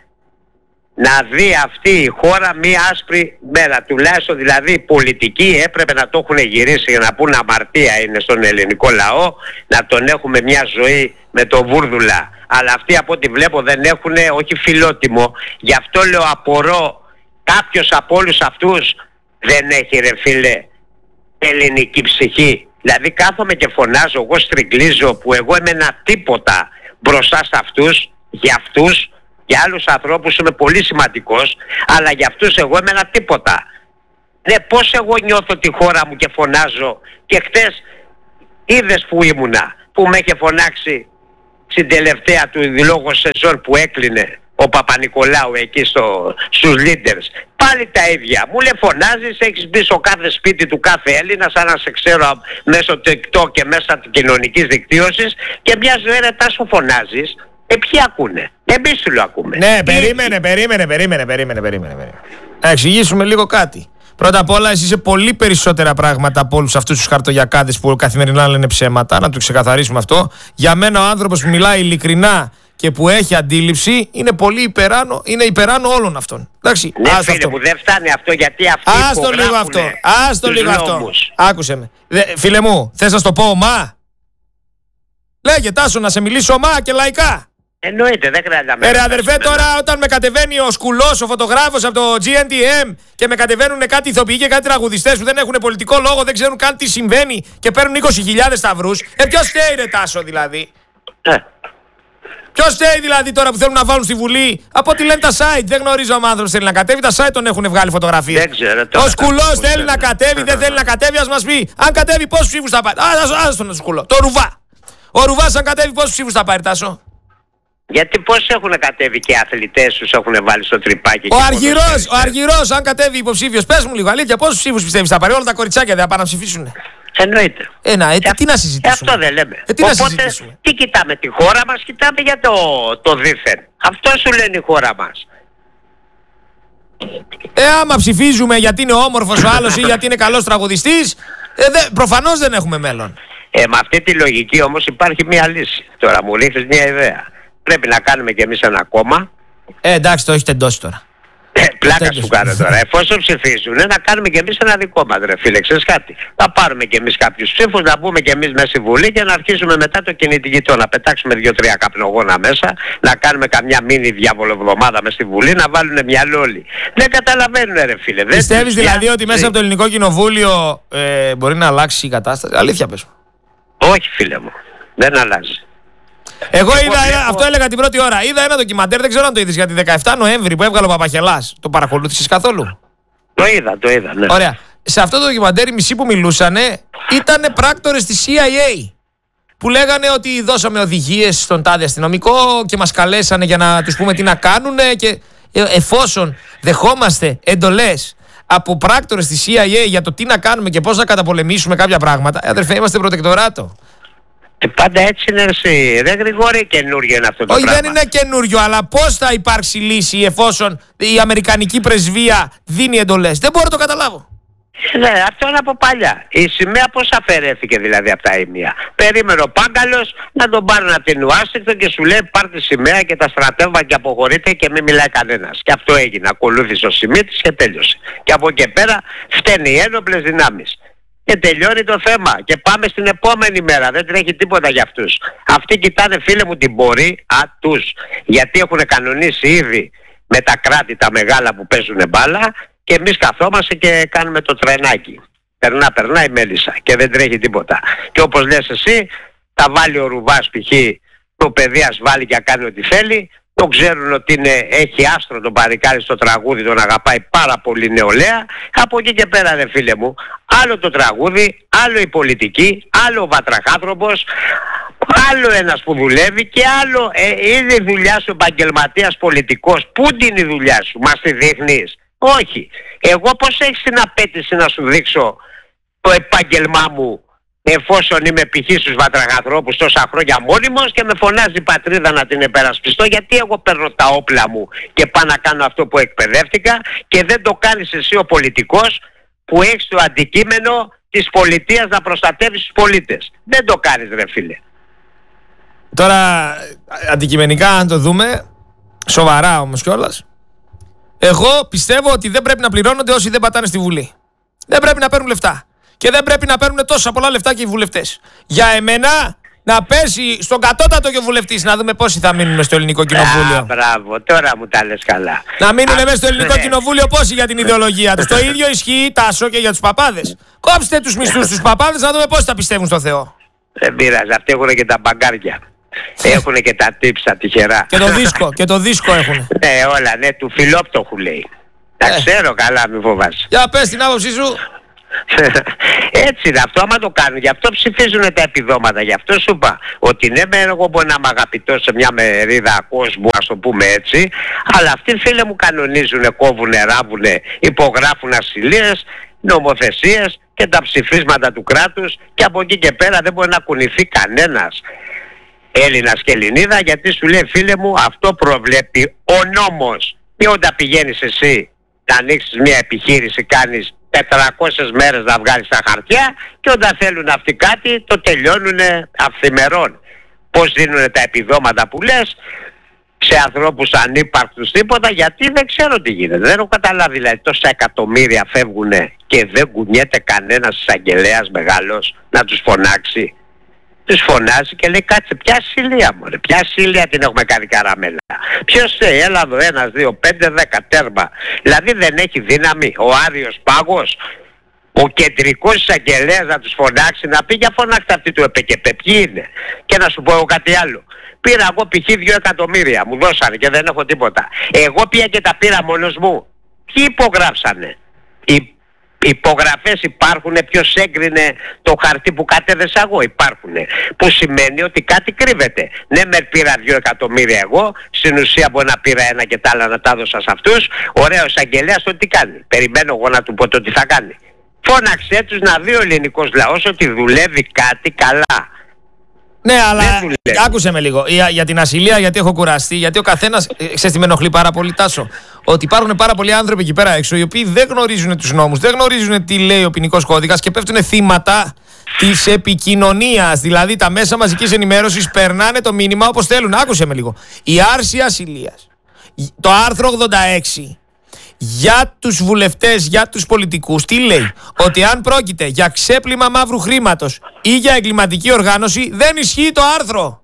να δει αυτή η χώρα μία άσπρη μέρα. Τουλάχιστον δηλαδή οι πολιτικοί έπρεπε να το έχουν γυρίσει για να πούνε αμαρτία είναι στον ελληνικό λαό, να τον έχουμε μια ζωή με το βούρδουλα. Αλλά αυτοί από ό,τι βλέπω δεν έχουν, όχι φιλότιμο. Γι' αυτό λέω απορώ, κάποιος από όλους αυτούς δεν έχει ρε φίλε ελληνική ψυχή. Δηλαδή κάθομαι και φωνάζω, εγώ στριγκλίζω που εγώ είμαι ένα τίποτα μπροστά σε αυτούς, για αυτούς Για άλλους ανθρώπους είμαι πολύ σημαντικός, αλλά για αυτούς εγώ είμαι ένα τίποτα. Ναι, πώς εγώ νιώθω τη χώρα μου και φωνάζω, και χτες είδες που ήμουνα, που με είχε φωνάξει στην τελευταία του λόγω σεζόν που έκλεινε ο Παπα-Νικολάου εκεί στο, στους leaders. Πάλι τα ίδια. Μου λέει φωνάζεις, έχεις μπει στο κάθε σπίτι του κάθε Έλληνα, σαν να σε ξέρω μέσω TikTok και μέσα της κοινωνικής δικτύωσης, και μια ζωή ρε Τάσο φωνάζεις. Ε, ποιοι ακούνε? Εμείς του λέω ακούμε. Ναι, περίμενε, περίμενε, περίμενε, περίμενε, περίμενε. Να εξηγήσουμε λίγο κάτι. Πρώτα απ' όλα, εσύ είσαι πολύ περισσότερα πράγματα από όλους αυτούς τους χαρτογιακάδες που καθημερινά λένε ψέματα. Να το ξεκαθαρίσουμε αυτό. Για μένα, ο άνθρωπος που μιλάει ειλικρινά και που έχει αντίληψη είναι πολύ υπεράνω, είναι υπεράνω όλων αυτών. Εντάξει, ναι, φίλε αυτό. Μου, δεν φτάνει αυτό, γιατί αυτοί άστο λίγο αυτό. Άστο λίγο αυτό. Άκουσε με. Δε, φίλε μου, θες να στο πω ομά? Λέγε Τάσο, να σε μιλήσω ομά και λαϊκά. Εννοείται, δεν χρειάζεται να με. Ρε αδερφέ, τώρα όταν με κατεβαίνει ο Σκουλός, ο φωτογράφος από το τζι εν τι εμ και με κατεβαίνουν κάτι ηθοποιοί και κάτι τραγουδιστές που δεν έχουν πολιτικό λόγο, δεν ξέρουν καν τι συμβαίνει και παίρνουν είκοσι χιλιάδες σταυρούς. Ε, ποιος φταίει ρε Τάσο δηλαδή? Ε. Ποιος φταίει δηλαδή τώρα που θέλουν να βάλουν στη Βουλή? Από ό,τι λένε τα site, δεν γνωρίζω αν ο άνθρωπος θέλει να κατέβει, τα site τον έχουν βγάλει φωτογραφίες. Δεν ξέρω, τώρα, ο Σκουλός θέλει να κατέβει, δεν θέλει να κατέβει, ας μας πει. Αν κατέβει πόσους ψήφους θα πάρει? Ας τον Σκουλό. Το Ρουβά. Ο Ρουβάς αν κατέβει πόσους ψήφους θα πάρει, Τάσο? Γιατί πώς έχουν κατέβει και οι αθλητές τους έχουν βάλει στο τρυπάκι? Ο Αργυρός, ο Αργυρός, αν κατέβει υποψήφιος, πες μου λίγο αλήθεια, πόσους ψήφους πιστεύεις θα πάρει? Όλα τα κοριτσάκια δεν θα πάνε να ψηφίσουν? Εννοείται. Ε, να, ε, τι να συζητήσουμε? Ε, αυτό δεν λέμε. Ε, τι Οπότε, να συζητήσουμε? Τι κοιτάμε, τη χώρα μας, κοιτάμε για το, το δίθεν. Αυτό σου λένε η χώρα μας. Ε, άμα ψηφίζουμε γιατί είναι όμορφος ο άλλος ή γιατί είναι καλός τραγουδιστής, ε, δε, προφανώς δεν έχουμε μέλλον. Ε, με αυτή τη λογική όμως υπάρχει μια λύση. Τώρα μου ρίχνεις μια ιδέα. Πρέπει να κάνουμε κι εμείς ένα κόμμα. Ε, εντάξει, το έχετε εντώσει τώρα. Ε, πλάκα σου κάνω τώρα. Εφόσον ψηφίζουν, να κάνουμε κι εμείς ένα δικό μας, ρε φίλε. Ξέρεις κάτι? Θα πάρουμε κι εμείς κάποιους ψήφους, να μπούμε κι εμείς μέσα στη Βουλή και να αρχίσουμε μετά το κυνηγητό. Να πετάξουμε δύο-τρία καπνογόνα μέσα, να κάνουμε καμιά μίνι διαβολοβδομάδα μέσα στη Βουλή, να βάλουν μυαλό όλοι. Δεν καταλαβαίνουν, ρε φίλε. Πιστεύεις δηλαδή ότι μέσα από το Ελληνικό Κοινοβούλιο ε, μπορεί να αλλάξει η κατάσταση? Αλήθεια πες μου. Όχι, φίλε μου. Δεν αλλάζει. Εγώ είδα, ένα, αυτό έλεγα την πρώτη ώρα. Είδα ένα ντοκιμαντέρ, δεν ξέρω αν το είδες, για τη δεκαεφτά Νοέμβρη που έβγαλε ο Παπαχελάς. Το παρακολούθησες καθόλου? Το είδα, το είδα, ναι. Ωραία. Σε αυτό το ντοκιμαντέρ οι μισοί που μιλούσανε ήταν πράκτορες της σι άι έι. Που λέγανε ότι δώσαμε οδηγίες στον τάδε αστυνομικό και μας καλέσανε για να τους πούμε τι να κάνουνε. Και εφόσον δεχόμαστε εντολές από πράκτορες της σι άι έι για το τι να κάνουμε και πώς να καταπολεμήσουμε κάποια πράγματα, αδερφέ, είμαστε προτεκτοράτο. Ε, πάντα έτσι είναι εσύ. Δεν Γρηγόρη, καινούριο είναι αυτό το Όχι, πράγμα. δεν είναι καινούριο, αλλά πώς θα υπάρξει λύση εφόσον η Αμερικανική πρεσβεία δίνει εντολές? Δεν μπορώ να το καταλάβω. Ναι, αυτό είναι από παλιά. Η σημαία πώς αφαιρέθηκε δηλαδή από τα ίμια? Περίμενε ο Πάγκαλος να τον πάρουν από την Ουάσιγκτον και σου λέει πάρ' τη σημαία και τα στρατεύματα και αποχωρείτε και μην μιλάει κανένας. Και αυτό έγινε. Ακολούθησε ο Σιμίτης και τέλειωσε. Και από εκεί πέρα φταίνει οι ένοπλες δυνάμεις. Και τελειώνει το θέμα. Και πάμε στην επόμενη μέρα. Δεν τρέχει τίποτα για αυτούς. Αυτοί κοιτάνε, φίλε μου, την πορεία τους. Γιατί έχουν κανονίσει ήδη με τα κράτη τα μεγάλα που παίζουν μπάλα. Και εμείς καθόμαστε και κάνουμε το τρενάκι. Περνά, περνά η μέλισσα και δεν τρέχει τίποτα. Και όπως λες εσύ, θα βάλει ο Ρουβάς π.χ. το παιδί, ας βάλει και κάνει ό,τι θέλει. Το ξέρουν ότι είναι, έχει άστρο τον Παρικάρι στο τραγούδι, τον αγαπάει πάρα πολύ νεολαία. Από εκεί και πέρα, ρε φίλε μου, άλλο το τραγούδι, άλλο η πολιτική, άλλο ο βατραχάνθρωπος, άλλο ένας που δουλεύει και άλλο ε, είναι η δουλειά σου επαγγελματίας πολιτικός. Πού είναι η δουλειά σου? Μας τη δείχνεις? Όχι. Εγώ πώς έχεις την απέτηση να σου δείξω το επάγγελμά μου εφόσον είμαι π.χ. στους βατραχανθρώπους τόσα χρόνια μόνιμος και με φωνάζει η πατρίδα να την επερασπιστώ? Γιατί εγώ παίρνω τα όπλα μου και πάω να κάνω αυτό που εκπαιδεύτηκα και δεν το κάνεις εσύ ο πολιτικός που έχεις το αντικείμενο της πολιτείας να προστατεύεις τους πολίτες? Δεν το κάνεις, ρε φίλε. Τώρα αντικειμενικά αν το δούμε, σοβαρά όμως κιόλας, εγώ πιστεύω ότι δεν πρέπει να πληρώνονται όσοι δεν πατάνε στη Βουλή. Δεν πρέπει να παίρνουν λεφτά. Και δεν πρέπει να παίρνουν τόσα πολλά λεφτά και οι βουλευτές. Για εμένα να πέσει στον κατώτατο και ο βουλευτής, να δούμε πόσοι θα μείνουν στο Ελληνικό Κοινοβούλιο. Α, μπράβο, τώρα μου τα λες καλά. Να μείνουν μέσα στο Ελληνικό ναι. Κοινοβούλιο πόσοι για την ιδεολογία τους. Το ίδιο ισχύει, Τάσο, και για τους παπάδες. Κόψτε τους μισθούς τους παπάδες να δούμε πόσοι θα πιστεύουν στο Θεό. Δεν πειράζει, αυτοί έχουν και τα μπαγκάρια. Έχουν και τα tips τα τυχερά. Και το δίσκο, και το δίσκο έχουν. Ναι, όλα, ναι, του φιλόπτωχου λέει. Τα Ε. ξέρω καλά, μην φοβάσαι. Για πες την άποψή σου. Έτσι είναι αυτό, άμα το κάνουν. Γι' αυτό ψηφίζουν τα επιδόματα. Γι' αυτό σου είπα ότι ναι, με εγώ μπορεί να είμαι αγαπητός σε μια μερίδα κόσμου, ας το πούμε έτσι, αλλά αυτοί φίλοι μου κανονίζουν, κόβουνε, ράβουνε, υπογράφουν ασυλίες, νομοθεσίες και τα ψηφίσματα του κράτους, και από εκεί και πέρα δεν μπορεί να κουνηθεί κανένας Έλληνας και Ελληνίδα, γιατί σου λέει, φίλε μου, αυτό προβλέπει ο νόμος. Και όταν πηγαίνεις εσύ να ανοίξεις μια επιχείρηση, κάνεις τετρακόσιες μέρες να βγάλεις τα χαρτιά, και όταν θέλουν αυτοί κάτι το τελειώνουν αυθημερών. Πώς δίνουν τα επιδόματα που λες σε ανθρώπους ανύπαρκτους τίποτα, γιατί δεν ξέρω τι γίνεται. Δεν έχω καταλάβει, δηλαδή τόσα εκατομμύρια φεύγουν και δεν κουνιέται κανένας εισαγγελέας μεγάλος να τους φωνάξει. Τους φωνάζει και λέει, κάτσε, ποια ασυλία μωρέ, ποια ασυλία την έχουμε κάνει καραμέλα. Ποιος θέλει, έλα εδώ, ένας, δύο, πέντε, δέκα, τέρμα. Δηλαδή δεν έχει δύναμη ο Άριος Πάγος, ο κεντρικός εισαγγελέας, να τους φωνάξει, να πει, για φωνάξτε αυτοί του ΕΠΚΕ, ποιοι είναι. Και να σου πω εγώ κάτι άλλο. Πήρα εγώ π.χ. δύο εκατομμύρια, μου δώσανε και δεν έχω τίποτα. Εγώ πια και τα πήρα μόνος μου. Ποιοι υπογράψανε? Οι υπογραφές υπάρχουν, ποιος έγκρινε το χαρτί που κατέδεσα εγώ? Υπάρχουν. Που σημαίνει ότι κάτι κρύβεται. Ναι, με πήρα δύο εκατομμύρια εγώ, στην ουσία μπορεί να πήρα ένα και τα άλλα να τα έδωσα σε αυτούς. Ωραίος εισαγγελέας, το τι κάνει? Περιμένω εγώ να του πω το τι θα κάνει. Φώναξε τους να δει ο ελληνικός λαός ότι δουλεύει κάτι καλά. Ναι, αλλά άκουσε με λίγο. Για, για την ασυλία, γιατί έχω κουραστεί, γιατί ο καθένας, ξέρεις τι με ενοχλεί πάρα πολύ, Τάσο, ότι υπάρχουν πάρα πολλοί άνθρωποι εκεί πέρα έξω οι οποίοι δεν γνωρίζουν τους νόμους, δεν γνωρίζουν τι λέει ο ποινικός κώδικας και πέφτουν θύματα της επικοινωνίας. Δηλαδή τα μέσα μαζικής ενημέρωσης περνάνε το μήνυμα όπως θέλουν. Άκουσε με λίγο. Η άρση ασυλίας, το άρθρο ογδόντα έξι, για τους βουλευτές, για τους πολιτικούς, τι λέει? Ότι αν πρόκειται για ξέπλυμα μαύρου χρήματος ή για εγκληματική οργάνωση, δεν ισχύει το άρθρο.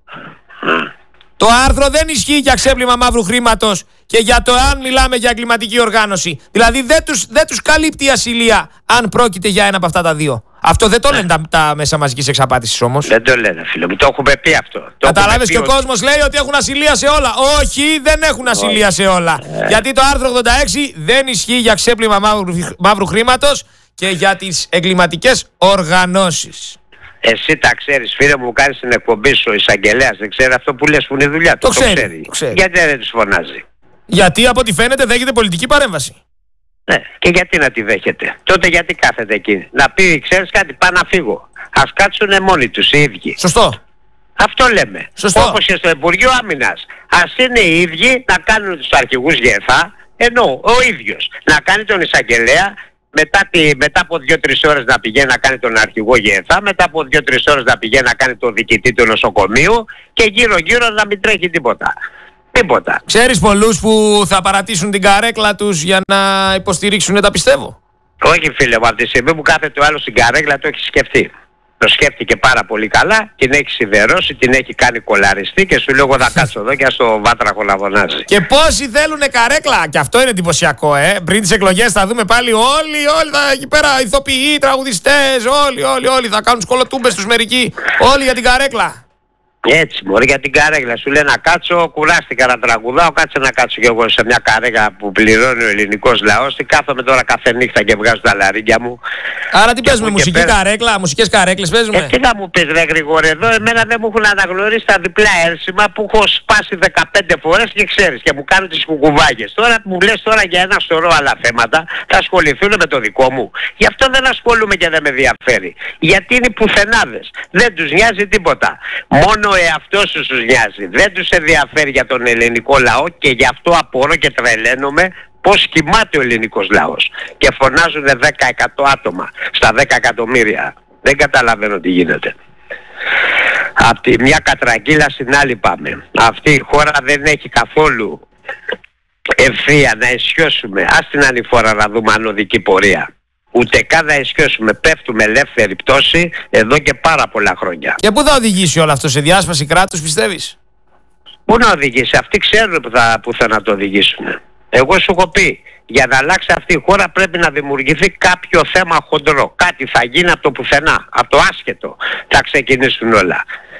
Το άρθρο δεν ισχύει για ξέπλυμα μαύρου χρήματος και για το αν μιλάμε για εγκληματική οργάνωση. Δηλαδή δεν τους, δεν τους καλύπτει η ασυλία αν πρόκειται για ένα από αυτά τα δύο. Αυτό δεν το λένε τα, τα μέσα μαζικής εξαπάτησης όμως. Δεν το λένε, φίλε μου, το έχουμε πει αυτό. Καταλάβες, και ο κόσμος λέει ότι έχουν ασυλία σε όλα. Όχι, δεν έχουν ασυλία σε όλα. Ε. Γιατί το άρθρο ογδόντα έξι δεν ισχύει για ξέπλυμα μαύρου, μαύρου χρήματος και για τις εγκληματικές οργανώσεις. Εσύ τα ξέρεις, φίλε μου, κάνεις την εκπομπή σου, ο εισαγγελέας δεν ξέρει αυτό που λες που είναι η δουλειά του? Το, το, ξέρει, ξέρει. το ξέρει. Γιατί δεν τους φωνάζει? Γιατί από ό,τι φαίνεται δέχεται πολιτική παρέμβαση. Ναι, και γιατί να τη δέχεται? Τότε γιατί κάθεται εκεί? Να πει, ξέρεις κάτι, πάω να φύγω. Ας κάτσουνε μόνοι τους οι ίδιοι. Σωστό. Αυτό λέμε. Σωστό. Όπως και στο Υπουργείο Άμυνας. Ας είναι οι ίδιοι να κάνουν τους αρχηγούς ΓΕΘΑ, ενώ ο ίδιος να κάνει τον εισαγγελέα, μετά, τη, μετά από δύο τρεις ώρες να πηγαίνει να κάνει τον αρχηγό ΓΕΘΑ, μετά από δύο τρεις ώρες να πηγαίνει να κάνει τον διοικητή του νοσοκομείου και γύρω γύρω να μην τρέχει τίποτα. Τίποτα. Ξέρεις πολλούς που θα παρατήσουν την καρέκλα τους για να υποστηρίξουν τα πιστεύω? Όχι, φίλε μου, από τη στιγμή που κάθεται ο άλλος στην καρέκλα το έχει σκεφτεί. Το σκέφτηκε πάρα πολύ καλά, την έχει σιδερώσει, την έχει κάνει κολαριστή και σου λέω εγώ θα κάτσω εδώ και στο βάτραχο να φωνάζει. Και πόσοι θέλουνε καρέκλα, και αυτό είναι εντυπωσιακό, ε. Πριν τις εκλογές θα δούμε πάλι όλοι, όλοι θα εκεί πέρα, ηθοποιοί, τραγουδιστές, όλοι, όλοι, όλοι θα κάνουν σκολοτούμπες τους μερικοί, όλοι για την καρέκλα. Έτσι μωρέ, για την καρέκλα σου λέει να κάτσω, κουράστηκα να τραγουδάω, κάτσε να κάτσω κι εγώ σε μια καρέκλα που πληρώνει ο ελληνικός λαός. Τι κάθομαι τώρα κάθε νύχτα και βγάζω τα λαρίκια μου. Άρα τι παίζουμε, μουσική πέρα... καρέκλα, μουσικές καρέκλες παίζουμε? Ε, τι να μου πεις ρε Γρηγόρη, εδώ εμένα δεν μου έχουν αναγνωρίσει τα διπλά έρσημα που έχω σπάσει δεκαπέντε φορές και ξέρεις και μου κάνουν τις κουκουβάγες. Τώρα μου λες τώρα για ένα σωρό άλλα θέματα θα ασχοληθούν με το δικό μου. Γι' αυτό δεν ασχολούμαι και δεν με ενδιαφέρει. Γιατί είναι πουθενάδες. Δεν τους νοιάζει τίποτα. Μόνο ο εαυτός σου τους νοιάζει. Δεν τους ενδιαφέρει για τον ελληνικό λαό και γι' αυτό απορώ και τρελαίνομαι πώς κοιμάται ο ελληνικός λαός. Και φωνάζουν δέκα εκατό άτομα στα δέκα εκατομμύρια. Δεν καταλαβαίνω τι γίνεται. Από τη μια κατραγγύλα στην άλλη πάμε. Αυτή η χώρα δεν έχει καθόλου ευθεία να ισιώσουμε. Ας την ανηφόρα να δούμε ανωδική πορεία. Ούτε καν να ισιώσουμε. Πέφτουμε ελεύθερη πτώση εδώ και πάρα πολλά χρόνια. Και πού θα οδηγήσει όλο αυτό, σε διάσπαση κράτους πιστεύεις? Πού να οδηγήσει? Αυτοί ξέρουν που θα, που θα να το οδηγήσουν. Εγώ σου έχω πει, για να αλλάξει αυτή η χώρα πρέπει να δημιουργηθεί κάποιο θέμα χοντρό. Κάτι θα γίνει από το πουθενά, από το άσχετο θα ξεκινήσουν όλα.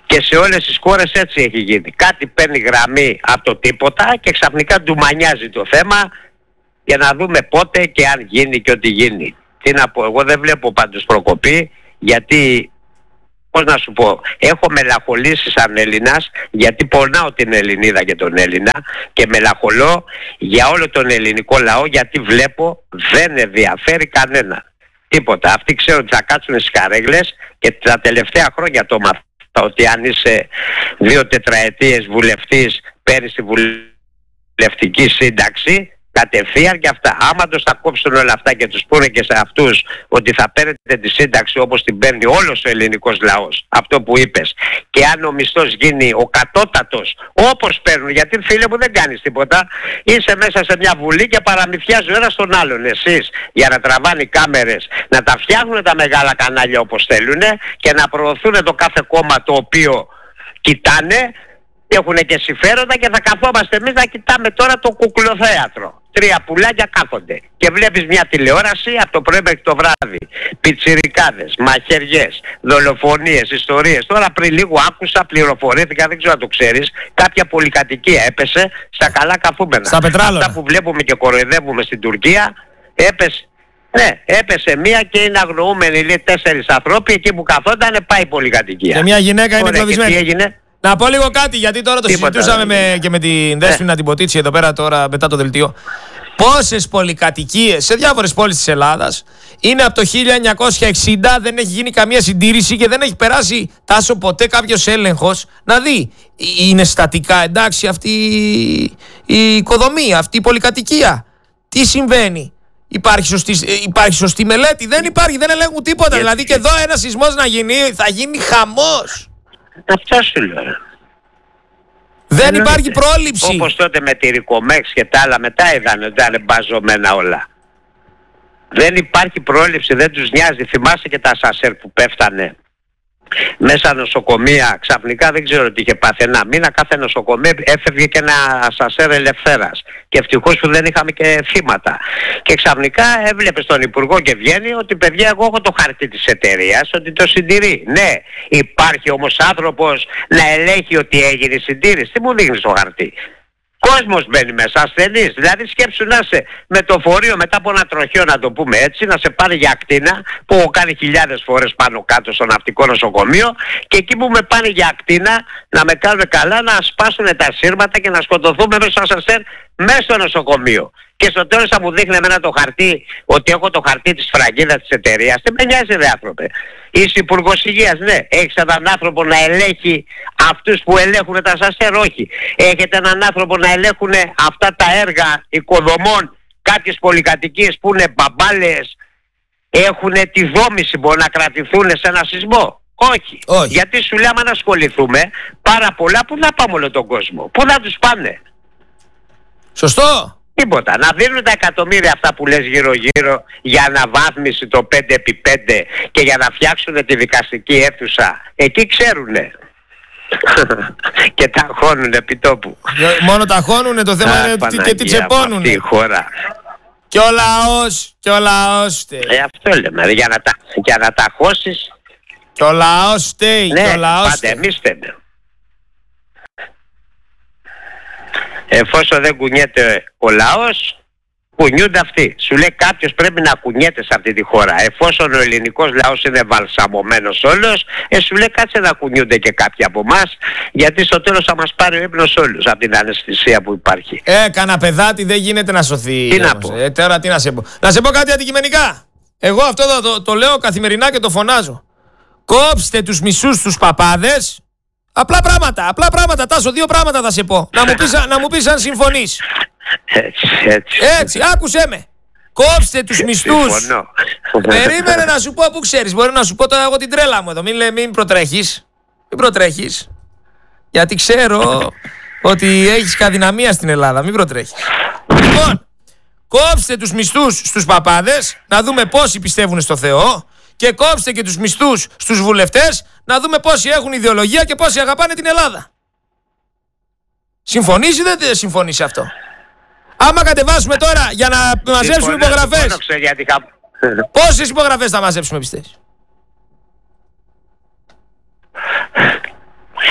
Και σε όλες τις χώρες έτσι έχει γίνει. Κάτι παίρνει γραμμή από το τίποτα και ξαφνικά ντουμανιάζει το θέμα για να δούμε πότε και αν γίνει και ό,τι γίνει. Τι να πω, εγώ δεν βλέπω πάντως προκοπή, γιατί, πώς να σου πω, έχω μελαγχολήσει σαν Έλληνας, γιατί πονάω την Ελληνίδα και τον Έλληνα και μελαγχολώ για όλο τον ελληνικό λαό, γιατί βλέπω δεν ενδιαφέρει κανένα. Τίποτα. Αυτοί ξέρουν ότι θα κάτσουν στις καρέγλες και τα τελευταία χρόνια το μαθαίνω ότι αν είσαι δύο τετραετίες βουλευτής παίρνεις τη βουλευτική σύνταξη κατευθείαν και αυτά. Άμα τους τα κόψουν όλα αυτά και τους πούνε και σε αυτούς ότι θα παίρνετε τη σύνταξη όπως την παίρνει όλος ο ελληνικός λαός, αυτό που είπες, και αν ο μισθός γίνει ο κατώτατος όπως παίρνουν, γιατί φίλε μου δεν κάνεις τίποτα, είσαι μέσα σε μια βουλή και παραμυθιάζει ο ένας τον άλλον. Εσείς για να τραβάνε κάμερες, να τα φτιάχνουν τα μεγάλα κανάλια όπως θέλουν και να προωθούν το κάθε κόμμα το οποίο κοιτάνε, έχουν και συμφέροντα και θα καθόμαστε εμείς να κοιτάμε τώρα το κουκλοθέατρο. Τρία πουλάκια κάθονται και βλέπεις μια τηλεόραση από το πρωί μέχρι το βράδυ. Πιτσιρικάδες, μαχαιριές, δολοφονίες, ιστορίες. Τώρα πριν λίγο άκουσα, πληροφορήθηκα, δεν ξέρω αν το ξέρεις, κάποια πολυκατοικία έπεσε στα καλά καθούμενα. Στα πετράλωνα. Αυτά που βλέπουμε και κοροϊδεύουμε στην Τουρκία, έπεσε. Ναι, έπεσε μία και είναι αγνοούμενοι, λέει, τέσσερις ανθρώποι, εκεί που καθόταν πάει η πολυκατοικία. Και μια γυναίκα είναι κλωβισμένη. Τι έγινε? Να πω λίγο κάτι, γιατί τώρα το Τίποτα, συζητούσαμε με, και με την Δέσποινα ε. την Ποτίτσι εδώ πέρα τώρα μετά το δελτίο. Πόσες πολυκατοικίες σε διάφορες πόλεις της Ελλάδας είναι από το χίλια εννιακόσια εξήντα, δεν έχει γίνει καμία συντήρηση και δεν έχει περάσει τάσο ποτέ κάποιος έλεγχος να δει. Είναι στατικά εντάξει αυτή η οικοδομή, αυτή η πολυκατοικία? Τι συμβαίνει? Υπάρχει σωστή, υπάρχει σωστή μελέτη? Δεν υπάρχει, δεν ελέγχουν τίποτα. Γιατί? Δηλαδή και εδώ ένα σεισμός να γίνει, θα γίνει χαμός. Αυτό σου λέω. Δεν Εννοείται. υπάρχει πρόληψη. Όπως τότε με τη Ρικομέξ και τα άλλα, μετά είδαν ότι ήταν μπαζωμένα όλα. Δεν υπάρχει πρόληψη, δεν τους νοιάζει. Θυμάσαι και τα σασέρ που πέφτανε μέσα νοσοκομεία, ξαφνικά δεν ξέρω τι είχε πάθει. Ένα μήνα κάθε νοσοκομείο έφευγε και ένα σασέρ ελευθέρας. Και ευτυχώς που δεν είχαμε και θύματα. Και ξαφνικά έβλεπε τον Υπουργό και βγαίνει ότι παιδιά, εγώ έχω το χαρτί της εταιρείας, ότι το συντηρεί. Ναι, υπάρχει όμως άνθρωπος να ελέγχει ότι έγινε η συντήρηση. Τι μου δείχνεις το χαρτί? Κόσμος μπαίνει μέσα, ασθενείς. Δηλαδή σκέψου να είσαι με το φορείο μετά από ένα τροχείο, να το πούμε έτσι, να σε πάρει για ακτίνα, που έχω κάνει χιλιάδες φορές πάνω κάτω στο ναυτικό νοσοκομείο, και εκεί που με πάνε για ακτίνα να με κάνουν καλά, να σπάσουν τα σύρματα και να σκοτωθούμε μέσα στο ασανσέρ μέσα στο νοσοκομείο. Και στο τέλος θα μου δείχνει εμένα το χαρτί, ότι έχω το χαρτί της φραγίδας της εταιρείας. Τι με νοιάζει ρε άνθρωπε? Είσαι υπουργός υγείας, ναι. Έχεις έναν άνθρωπο να ελέγχει αυτούς που ελέγχουν τα σασέρ? Όχι. Έχετε έναν άνθρωπο να ελέγχουν αυτά τα έργα οικοδομών, κάποιες πολυκατοικίες που είναι μπαμπάλες, έχουν τη δόμηση, μπορεί να κρατηθούν σε ένα σεισμό? Όχι. Όχι. Γιατί σου λέω, αν ασχοληθούμε πάρα πολλά, πού θα πάμε όλο τον κόσμο? Πού θα τους πάνε? Σωστό. Τίποτα. Να δίνουν τα εκατομμύρια αυτά που λες γύρω γύρω για αναβάθμιση το πέντε επί πέντε και για να φτιάξουν τη δικαστική αίθουσα. Εκεί ξέρουνε. Και τα χώνουνε επί τόπου. Μόνο τα χώνουνε, το θέμα Α, είναι Παναγία, και τι τσεπώνουνε. αυτή η χώρα. Και ο λαός, και ο λαός φταίει. Ε, αυτό λέμε. Για να τα, για να τα χώσεις. Και ο λαός φταίει. Ναι, και ο λαός πάντα φταίει. εμείς φταίμε. Εφόσον δεν κουνιέται ο λαός, κουνιούνται αυτοί. Σου λέει κάποιος πρέπει να κουνιέται σε αυτή τη χώρα. Εφόσον ο ελληνικός λαός είναι βαλσαμωμένος όλος, ε, σου λέει κάτσε να κουνιούνται και κάποιοι από εμάς, γιατί στο τέλος θα μας πάρει ο ύπνος όλους από την αναισθησία που υπάρχει. Ε, κανένα παιδάτι δεν γίνεται να σωθεί. Τι να όμως. πω. Ε, τώρα τι να σε πω. Να σε πω κάτι αντικειμενικά. Εγώ αυτό το, το, το λέω καθημερινά και το φωνάζω. Κόψτε τους μισούς τους παπάδες. Απλά πράγματα, απλά πράγματα, Τάσο, δύο πράγματα θα σε πω. Να μου πεις, να μου πεις αν συμφωνείς. Έτσι, έτσι. Έτσι, άκουσέ με. Κόψτε τους μισθούς. Συμφωνώ. Περίμενε να σου πω, που ξέρεις. Μπορεί να σου πω τώρα εγώ την τρέλα μου εδώ. Μην, λέ, μην προτρέχεις. Μην προτρέχεις. Γιατί ξέρω ότι έχεις καδυναμία στην Ελλάδα. Μην προτρέχεις. Λοιπόν, κόψτε τους μισθούς στους παπάδες, να δούμε πόσοι πιστεύουν στο Θεό. Και κόψτε και τους μισθούς στους βουλευτές, να δούμε πόσοι έχουν ιδεολογία και πόσοι αγαπάνε την Ελλάδα. Συμφωνείς ή δεν συμφωνείς σε αυτό? Άμα κατεβάσουμε τώρα για να μαζέψουμε υπογραφές, πόσες υπογραφές θα μαζέψουμε, πιστεύεις?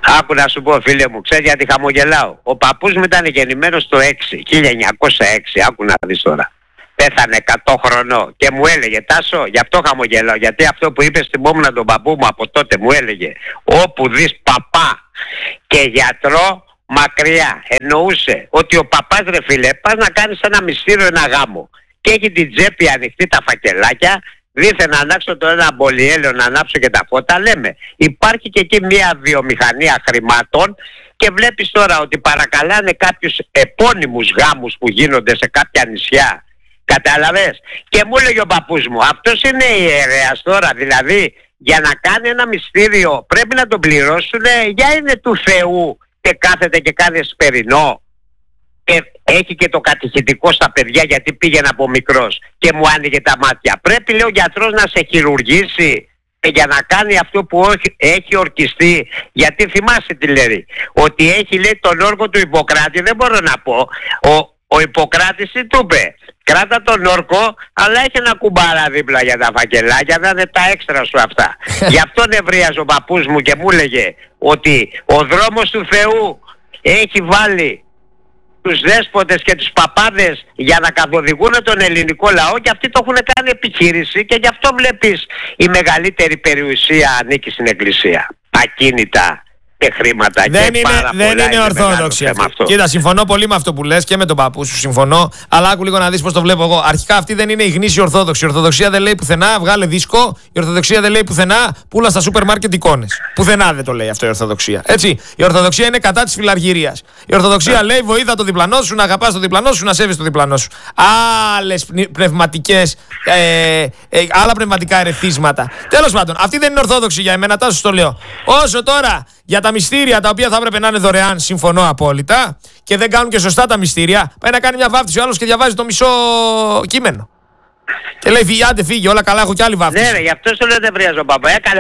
Άκου να σου πω φίλε μου, ξέρεις γιατί χαμογελάω. Ο παππούς μου ήταν γεννημένος το έξι, χίλια εννιακόσια έξι, άκου να δεις τώρα. Πέθανε εκατό χρονών και μου έλεγε, Τάσο, γι' αυτό χαμογελάω, γιατί αυτό που είπε στην πόμουνα τον παππού μου από τότε μου έλεγε, όπου δεις παπά και γιατρό μακριά. Εννοούσε ότι ο παπάς ρε φίλε, πας να κάνεις ένα μυστήριο, ένα γάμο και έχει την τσέπη ανοιχτή, τα φακελάκια, δίθεν να ανάξω το ένα μπολιέλαιο, να ανάψω και τα φώτα, λέμε. Υπάρχει και εκεί μια βιομηχανία χρημάτων και βλέπεις τώρα ότι παρακαλάνε κάποιους επώνυμους γάμους που γίνονται σε κάποια νησιά. Κατάλαβες? Και μου έλεγε ο παππούς μου, αυτός είναι ιερέας τώρα, δηλαδή για να κάνει ένα μυστήριο πρέπει να τον πληρώσουν, για είναι του Θεού και κάθεται και κάνει εσπερινό. Και έχει και το κατηχητικό στα παιδιά γιατί πήγαινε από μικρός και μου άνοιγε τα μάτια. Πρέπει λέει ο γιατρός να σε χειρουργήσει για να κάνει αυτό που έχει ορκιστεί. Γιατί θυμάσαι τι λέει, ότι έχει λέει τον όρκο του Ιπποκράτη, δεν μπορώ να πω. Ο, ο Ιπποκράτης τι του είπε, κράτα τον όρκο αλλά έχει ένα κουμπάρα δίπλα για τα φακελάκια, να είναι τα έξτρα σου αυτά. Γι' αυτό νευρίαζε ο παππούς μου και μου έλεγε ότι ο δρόμος του Θεού έχει βάλει τους δέσποτες και τους παπάδες για να καθοδηγούν τον ελληνικό λαό και αυτοί το έχουν κάνει επιχείρηση και γι' αυτό βλέπεις η μεγαλύτερη περιουσία ανήκει στην εκκλησία. Ακίνητα και χρήματα δεν και είναι, πάρα δεν πολλά. είναι ορθόδοξη αυτή. Αυτό. Κοίτα, συμφωνώ πολύ με αυτό που λες και με τον παππού σου συμφωνώ, αλλά άκου λίγο να δεις πώς το βλέπω εγώ. Αρχικά αυτή δεν είναι η γνήσια Ορθόδοξη. Η Ορθοδοξία δεν λέει πουθενά βγάλε δίσκο, η Ορθοδοξία δεν λέει πουθενά πουλά στα σούπερ μάρκετ εικόνες. Πουθενά δεν το λέει αυτό η Ορθοδοξία. Έτσι. Η Ορθοδοξία είναι κατά της φιλαργυρίας. Η Ορθοδοξία λέει βοήθα το διπλανό σου, να αγαπάς το διπλανό σου, να σέβεις το διπλανό σου. Άλλες πνευματικές, ε, ε, άλλα πνευματικά ερεθίσματα. Τέλος πάντων, αυτή δεν είναι Ορθόδοξη για εμένα, Τάσο το λέω. Όσο τώρα για τα μυστήρια τα οποία θα έπρεπε να είναι δωρεάν, συμφωνώ απόλυτα και δεν κάνουν και σωστά τα μυστήρια. Πάει να κάνει μια βάφτιση ο άλλος και διαβάζει το μισό κείμενο. Και λέει φύγε, άντε φύγε, όλα καλά, έχω κι άλλη βάφτιση. Ναι, ρε, γι' αυτό σου λέω δεν βριάζω παπά. Έκανε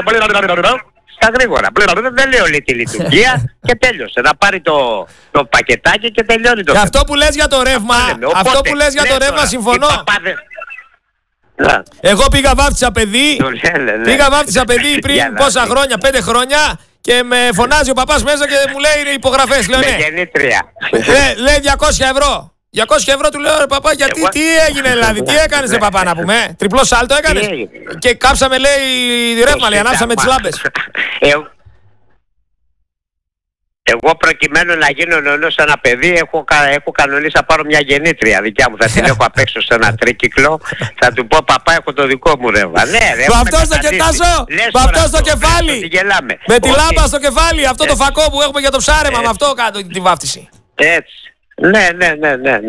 στα γρήγορα. Δεν λέει όλη τη λειτουργία και τέλειωσε. Να πάρει το, το πακετάκι και τελειώνει το. Και αυτό που λες για το ρεύμα, αυτό που λες για το ρεύμα συμφωνώ. Εγώ πήγα βάφτισα παιδί, πήγα βάφτισα παιδί πριν πόσα χρόνια, πέντε χρόνια. Και με φωνάζει ο παπάς μέσα και μου λέει είναι υπογραφές. Λέω ναι. Λέ, λέει διακόσια ευρώ. διακόσια ευρώ του λέω ρε παπά, γιατί εγώ... τι έγινε δηλαδή, τι έκανες ρε παπά να πούμε. Τριπλό σάλτο έκανες. Και κάψαμε λέει ρεύμα, λέει, ανάψαμε τις λάμπες. Εγώ προκειμένου να γίνω νονός σε ένα παιδί έχω, έχω κανονίσει να πάρω μια γεννήτρια δικιά μου. Θα την έχω απ' έξω σε ένα τρίκυκλο. Θα του πω παπά έχω το δικό μου ρεύμα. Ναι ρε. Με αυτό στο κετάσο. Με αυτό στο κεφάλι. Με τη λάμπα στο κεφάλι. Αυτό το φακό που έχουμε για το ψάρεμα. Με αυτό κάτω τη βάφτιση. Έτσι. Ναι ναι ναι ναι.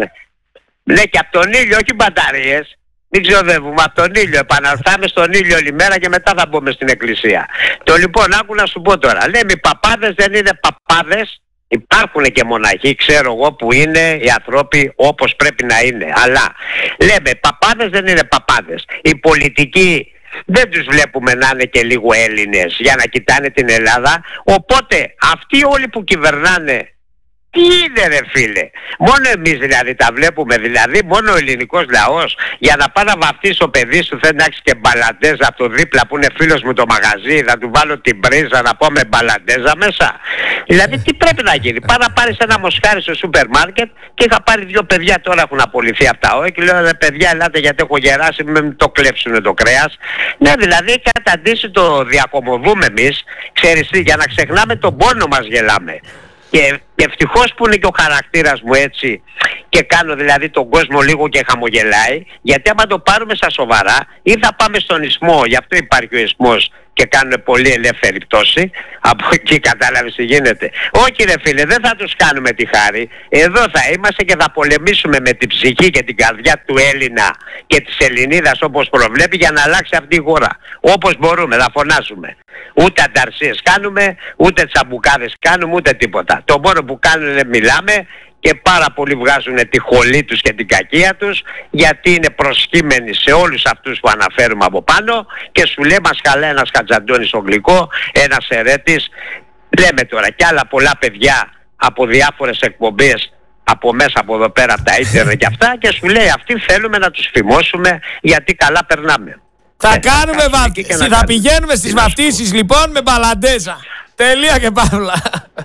Ναι και από τον ήλιο όχι μπαταρίες. Μην ξοδεύουμε από τον ήλιο, επαναρθάμε στον ήλιο όλη μέρα και μετά θα μπούμε στην εκκλησία. Το λοιπόν, άκου να σου πω τώρα, λέμε οι παπάδες δεν είναι παπάδες, υπάρχουν και μοναχοί, ξέρω εγώ που είναι οι άνθρωποι όπως πρέπει να είναι. Αλλά λέμε παπάδες δεν είναι παπάδες, οι πολιτικοί δεν τους βλέπουμε να είναι και λίγο Έλληνες για να κοιτάνε την Ελλάδα, οπότε αυτοί όλοι που κυβερνάνε, τι είναι ρε φίλε, μόνο εμείς δηλαδή τα βλέπουμε, δηλαδή μόνο ο ελληνικός λαός για να πάει να βαφτίσει το παιδί σου θέλει να έχεις και μπαλαντέζα από το δίπλα που είναι φίλος μου το μαγαζί, θα του βάλω την πρίζα να πω με μπαλαντέζα μέσα. Δηλαδή τι πρέπει να γίνει, πάει να πάρεις ένα μοσχάρι στο σούπερ μάρκετ και είχα πάρει δύο παιδιά τώρα έχουν απολυθεί από τα ΟΕ και λέω ρε παιδιά ελάτε γιατί έχω γεράσει μην το κλέψουνε το κρέας. Ναι δηλαδή έχει καταντήσει το διακομωδούμε εμείς, ξέρεις τι, για να ξεχνάμε τον πόνο μας γελάμε. Και ευτυχώς που είναι και ο χαρακτήρας μου έτσι και κάνω δηλαδή τον κόσμο λίγο και χαμογελάει, γιατί άμα το πάρουμε στα σοβαρά ή θα πάμε στον ισμό, γι' αυτό υπάρχει οισμός και κάνουν πολύ ελεύθερη πτώση, από εκεί κατάλαβες τι γίνεται. Όχι ρε φίλε, δεν θα τους κάνουμε τη χάρη, εδώ θα είμαστε και θα πολεμήσουμε με την ψυχή και την καρδιά του Έλληνα και της Ελληνίδας όπως προβλέπει για να αλλάξει αυτή η χώρα. Όπως μπορούμε, θα φωνάζουμε. Ούτε ανταρσίες κάνουμε, ούτε τσαμπουκάδες κάνουμε, ούτε τίποτα. Το μόνο που κάνουν είναι μιλάμε και πάρα πολλοί βγάζουν τη χολή τους και την κακία τους γιατί είναι προσχήμενοι σε όλους αυτούς που αναφέρουμε από πάνω και σου λέει μας χαλάει ένας Χατζαντώνης στο γλυκό, ένας Ερέτης. Λέμε τώρα κι άλλα πολλά παιδιά από διάφορες εκπομπές από μέσα από εδώ πέρα από τα ίντερνετ και αυτά και σου λέει αυτοί θέλουμε να τους φημώσουμε γιατί καλά περνάμε. Θα ε, κάνουμε βαφτίσεις, θα πηγαίνουμε στις βαφτίσεις λοιπόν με μπαλαντέζα. Τελεία και παύλα.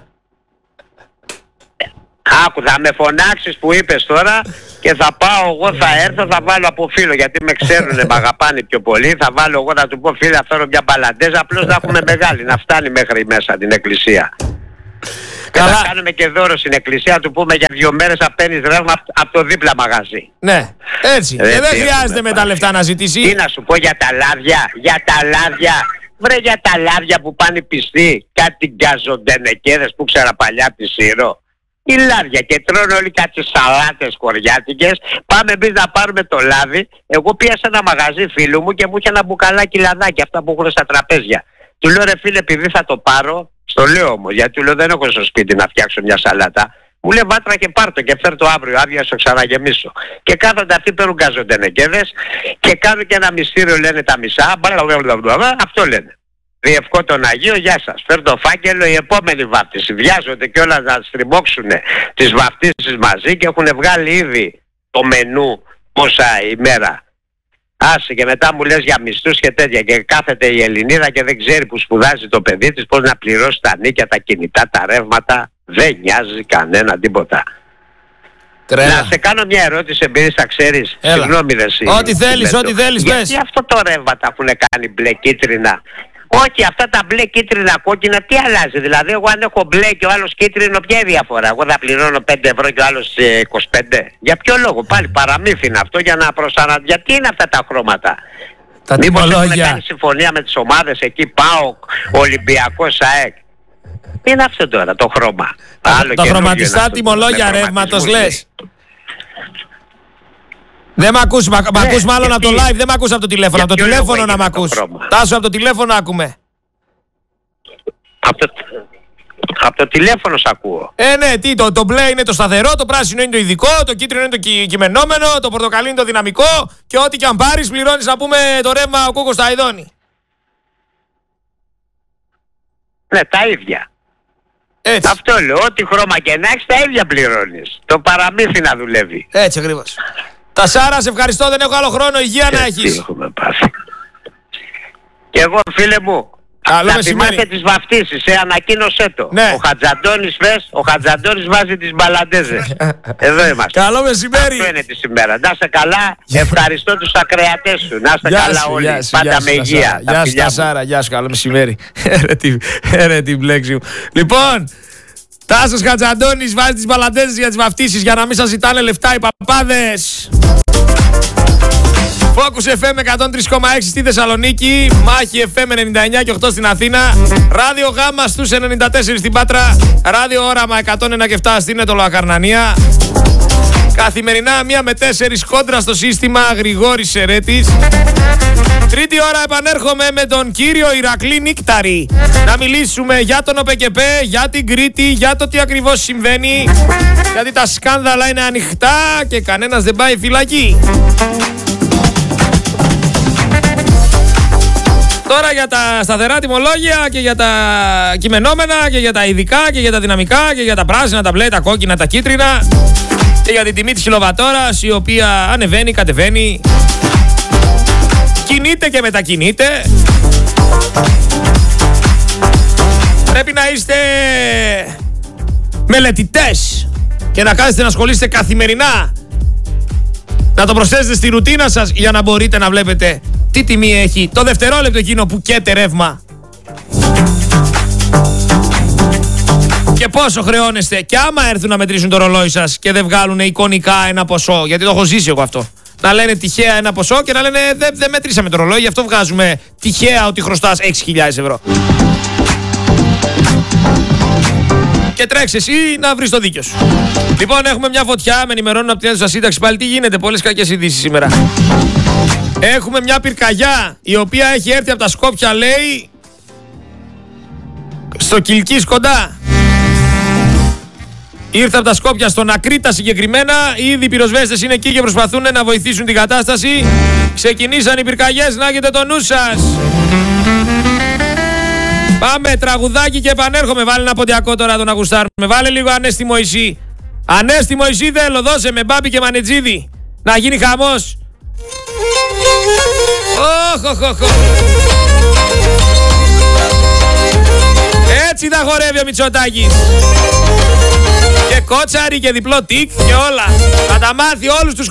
Άκου, θα με φωνάξεις που είπες τώρα και θα πάω εγώ, θα έρθω, θα βάλω από φίλο, γιατί με ξέρουνε, με αγαπάνε πιο πολύ. Θα βάλω εγώ, θα του πω φίλε, θα φέρω μια μπαλαντέζα, απλώς να έχουμε μεγάλη, να φτάνει μέχρι μέσα την εκκλησία. Καλά. Και θα κάνουμε και δώρο στην εκκλησία, του πούμε για δύο μέρες θα παίρνεις ρεύμα από το δίπλα μαγαζί. Ναι, έτσι. Ε, και δεν χρειάζεται με τα λεφτά να ζητήσει. Τι να σου πω για τα λάδια, για τα λάδια. Βρε για τα λάδια που πάνε πιστοί, κάτι γκαζοντενεκέδες που ξέρα παλιά από τη Σύρο. Η λάδια και τρώνε όλοι κάτι σαλάτες κοριάτικες. Πάμε εμείς να πάρουμε το λάδι. Εγώ πήγα σε ένα μαγαζί φίλου μου και μου είχε ένα μπουκαλάκι λαδάκι, αυτά που έχουν στα τραπέζια. Του λέω ρε φίλε, επειδή θα το πάρω, στο λέω όμως, γιατί του λέω δεν έχω στο σπίτι να φτιάξω μια σαλάτα. Μου λέει βάτρα και πάρ' το και φέρ' το αύριο, άδεια στο ξαναγεμίσω. Και κάθονται αυτοί, παίρνουν γκαζοντενεκέδες και κάνουν και ένα μυστήριο, λένε τα μισά. Αυτό λένε. Διευκό τον Αγίο, γεια σας. Φέρ' το φάκελο, η επόμενη βάφτιση. Βιάζονται και όλα να στριμώξουν τις βαφτίσεις μαζί και έχουν βγάλει ήδη το μενού πόσα ημέρα. Άσε και μετά μου λες για μισθούς και τέτοια και κάθεται η Ελληνίδα και δεν ξέρει που σπουδάζει το παιδί της πώς να πληρώσει τα νίκια, τα κινητά, τα ρεύματα. Δεν νοιάζει κανένα τίποτα. Τρέλα. Να σε κάνω μια ερώτηση, επειδή θα ξέρεις. Συγγνώμη ρε εσύ. Ό,τι θέλεις, ό,τι θέλεις πες. Γιατί αυτό το ρεύμα τα έχουν κάνει μπλε κίτρινα? Όχι, αυτά τα μπλε κίτρινα κόκκινα τι αλλάζει? Δηλαδή εγώ αν έχω μπλε και ο άλλος κίτρινο, ποια είναι η διαφορά? Εγώ θα πληρώνω πέντε ευρώ και ο άλλος είκοσι πέντε. Για ποιο λόγο? Πάλι παραμύθι είναι αυτό για να προσανα... Γιατί είναι αυτά τα χρώματα? Τα Μήπως τιμολόγια. έχουν κάνει συμφωνία με τις ομάδες εκεί, ΠΑΟΚ, Ολυμπιακός, ΑΕΚ? Τι είναι αυτό τώρα το χρώμα? Τα, τα χρωματιστά τιμολόγια ρεύματος λες. Δεν μ' ακούς, μ' ναι, ακούς μάλλον γιατί... από το live, δεν μ' ακούς από το τηλέφωνο. Από το τηλέφωνο να μ' ακούς. Τάσο, από το τηλέφωνο άκουμε. Από το, από το τηλέφωνο σ' ακούω. Ε, ναι, τι, το, το μπλε είναι το σταθερό, το πράσινο είναι το ειδικό, το κίτρινο είναι το κυ, κειμενόμενο, το πορτοκαλί είναι το δυναμικό και ό,τι και αν πάρεις πληρώνεις, να πούμε, το ρεύμα ο Κούκος στα Αϊδόνη. Ναι, τα ίδια. Έτσι. Αυτό λέω, ό,τι χρώμα και να έχεις τα ίδια πληρώνεις. Το παραμύθι να δουλεύει. Έτσι ακριβώς. Τα Σάρα, σε ευχαριστώ, δεν έχω άλλο χρόνο, υγεία να έχεις. Έχουμε πάθει. Και εγώ φίλε μου, καλό να μεσημέρι. θυμάστε τις βαφτίσεις, ε, ανακοίνωσέ το. Ναι. Ο Χατζαντώνης πες, ο Χατζαντώνης βάζει τις μπαλαντέζες. Εδώ είμαστε. Καλό μεσημέρι. Αυτό είναι τη σήμερα. Να είστε καλά, ευχαριστώ τους ακροατές σου. Να είστε Γεια καλά σου, όλοι, γεια σου, πάντα γεια με σου, υγεία. Γεια σου Τασάρα, γεια σου, καλό μεσημέρι. Έρε την, έρε την μπλέξη μου. Λοιπόν, Τάσος Χατζαντώνης βάζει τις μπαλαντέζες για τις βαφτίσεις για να μην σας ζητάνε λεφτά οι παπάδες. Focus εφ εμ εκατόν τρία κόμμα έξι στη Θεσσαλονίκη, Μάχη εφ εμ ενενήντα εννιά και οκτώ στην Αθήνα, Ράδιο Γάμα στους ενενήντα τέσσερα στην Πάτρα, Ράδιο Όραμα εκατόν ένα και επτά στην Ετωλοακαρνανία. Καθημερινά μία με τέσσερις κόντρα στο σύστημα, Γρηγόρης Σερέτης. Τρίτη ώρα επανέρχομαι με τον κύριο Ηρακλή Νίκταρη να μιλήσουμε για τον ΟΠΕΚΕΠΕ, για την Κρήτη, για το τι ακριβώς συμβαίνει, γιατί τα σκάνδαλα είναι ανοιχτά και κανένας δεν πάει φυλακή. Τώρα για τα σταθερά τιμολόγια και για τα κειμενόμενα και για τα ειδικά και για τα δυναμικά και για τα πράσινα, τα μπλε, τα κόκκινα, τα κίτρινα και για την τιμή της κιλοβατόρας η οποία ανεβαίνει, κατεβαίνει, κινείται και μετακινείται. Πρέπει να είστε μελετητές και να κάθεστε να ασχολείστε καθημερινά, να το προσθέσετε στη ρουτίνα σας για να μπορείτε να βλέπετε τι τιμή έχει το δευτερόλεπτο εκείνο που καίτε ρεύμα και πόσο χρεώνεστε, και άμα έρθουν να μετρήσουν το ρολόι σας και δεν βγάλουν εικονικά ένα ποσό, γιατί το έχω ζήσει εγώ αυτό, να λένε τυχαία ένα ποσό και να λένε δεν δε μετρήσαμε το ρολόι, γι' αυτό βγάζουμε τυχαία ότι χρωστάς έξι χιλιάδες ευρώ. Και τρέξει εσύ να βρεις το δίκιο σου. Λοιπόν, έχουμε μια φωτιά, με ενημερώνουν από την αίθουσα σύνταξη πάλι. Τι γίνεται, πολλές κακές ειδήσεις σήμερα. Έχουμε μια πυρκαγιά η οποία έχει έρθει από τα Σκόπια, λέει, στο Κιλκής κοντά. Ήρθε από τα Σκόπια στον Ακρίτα συγκεκριμένα. Ήδη οι πυροσβέστες είναι εκεί και προσπαθούν να βοηθήσουν την κατάσταση. Ξεκινήσαν οι πυρκαγιές, να έχετε το νου σας. Πάμε, τραγουδάκι και επανέρχομαι. Βάλε ένα ποντιακό τώρα τον αγουστάρουμε. Βάλε λίγο Ανέστη Μωυσή. Ανέστη Μωυσή θέλω, δώσε με Μπάμπη και Μανετζίδη. Να γίνει χαμός. Οχ, οχ, οχ. Έτσι Έτσι θα χορεύει ο Μητσοτάκης. Και κότσαρι και διπλό τικ και όλα. Θα τα μάθει όλους τους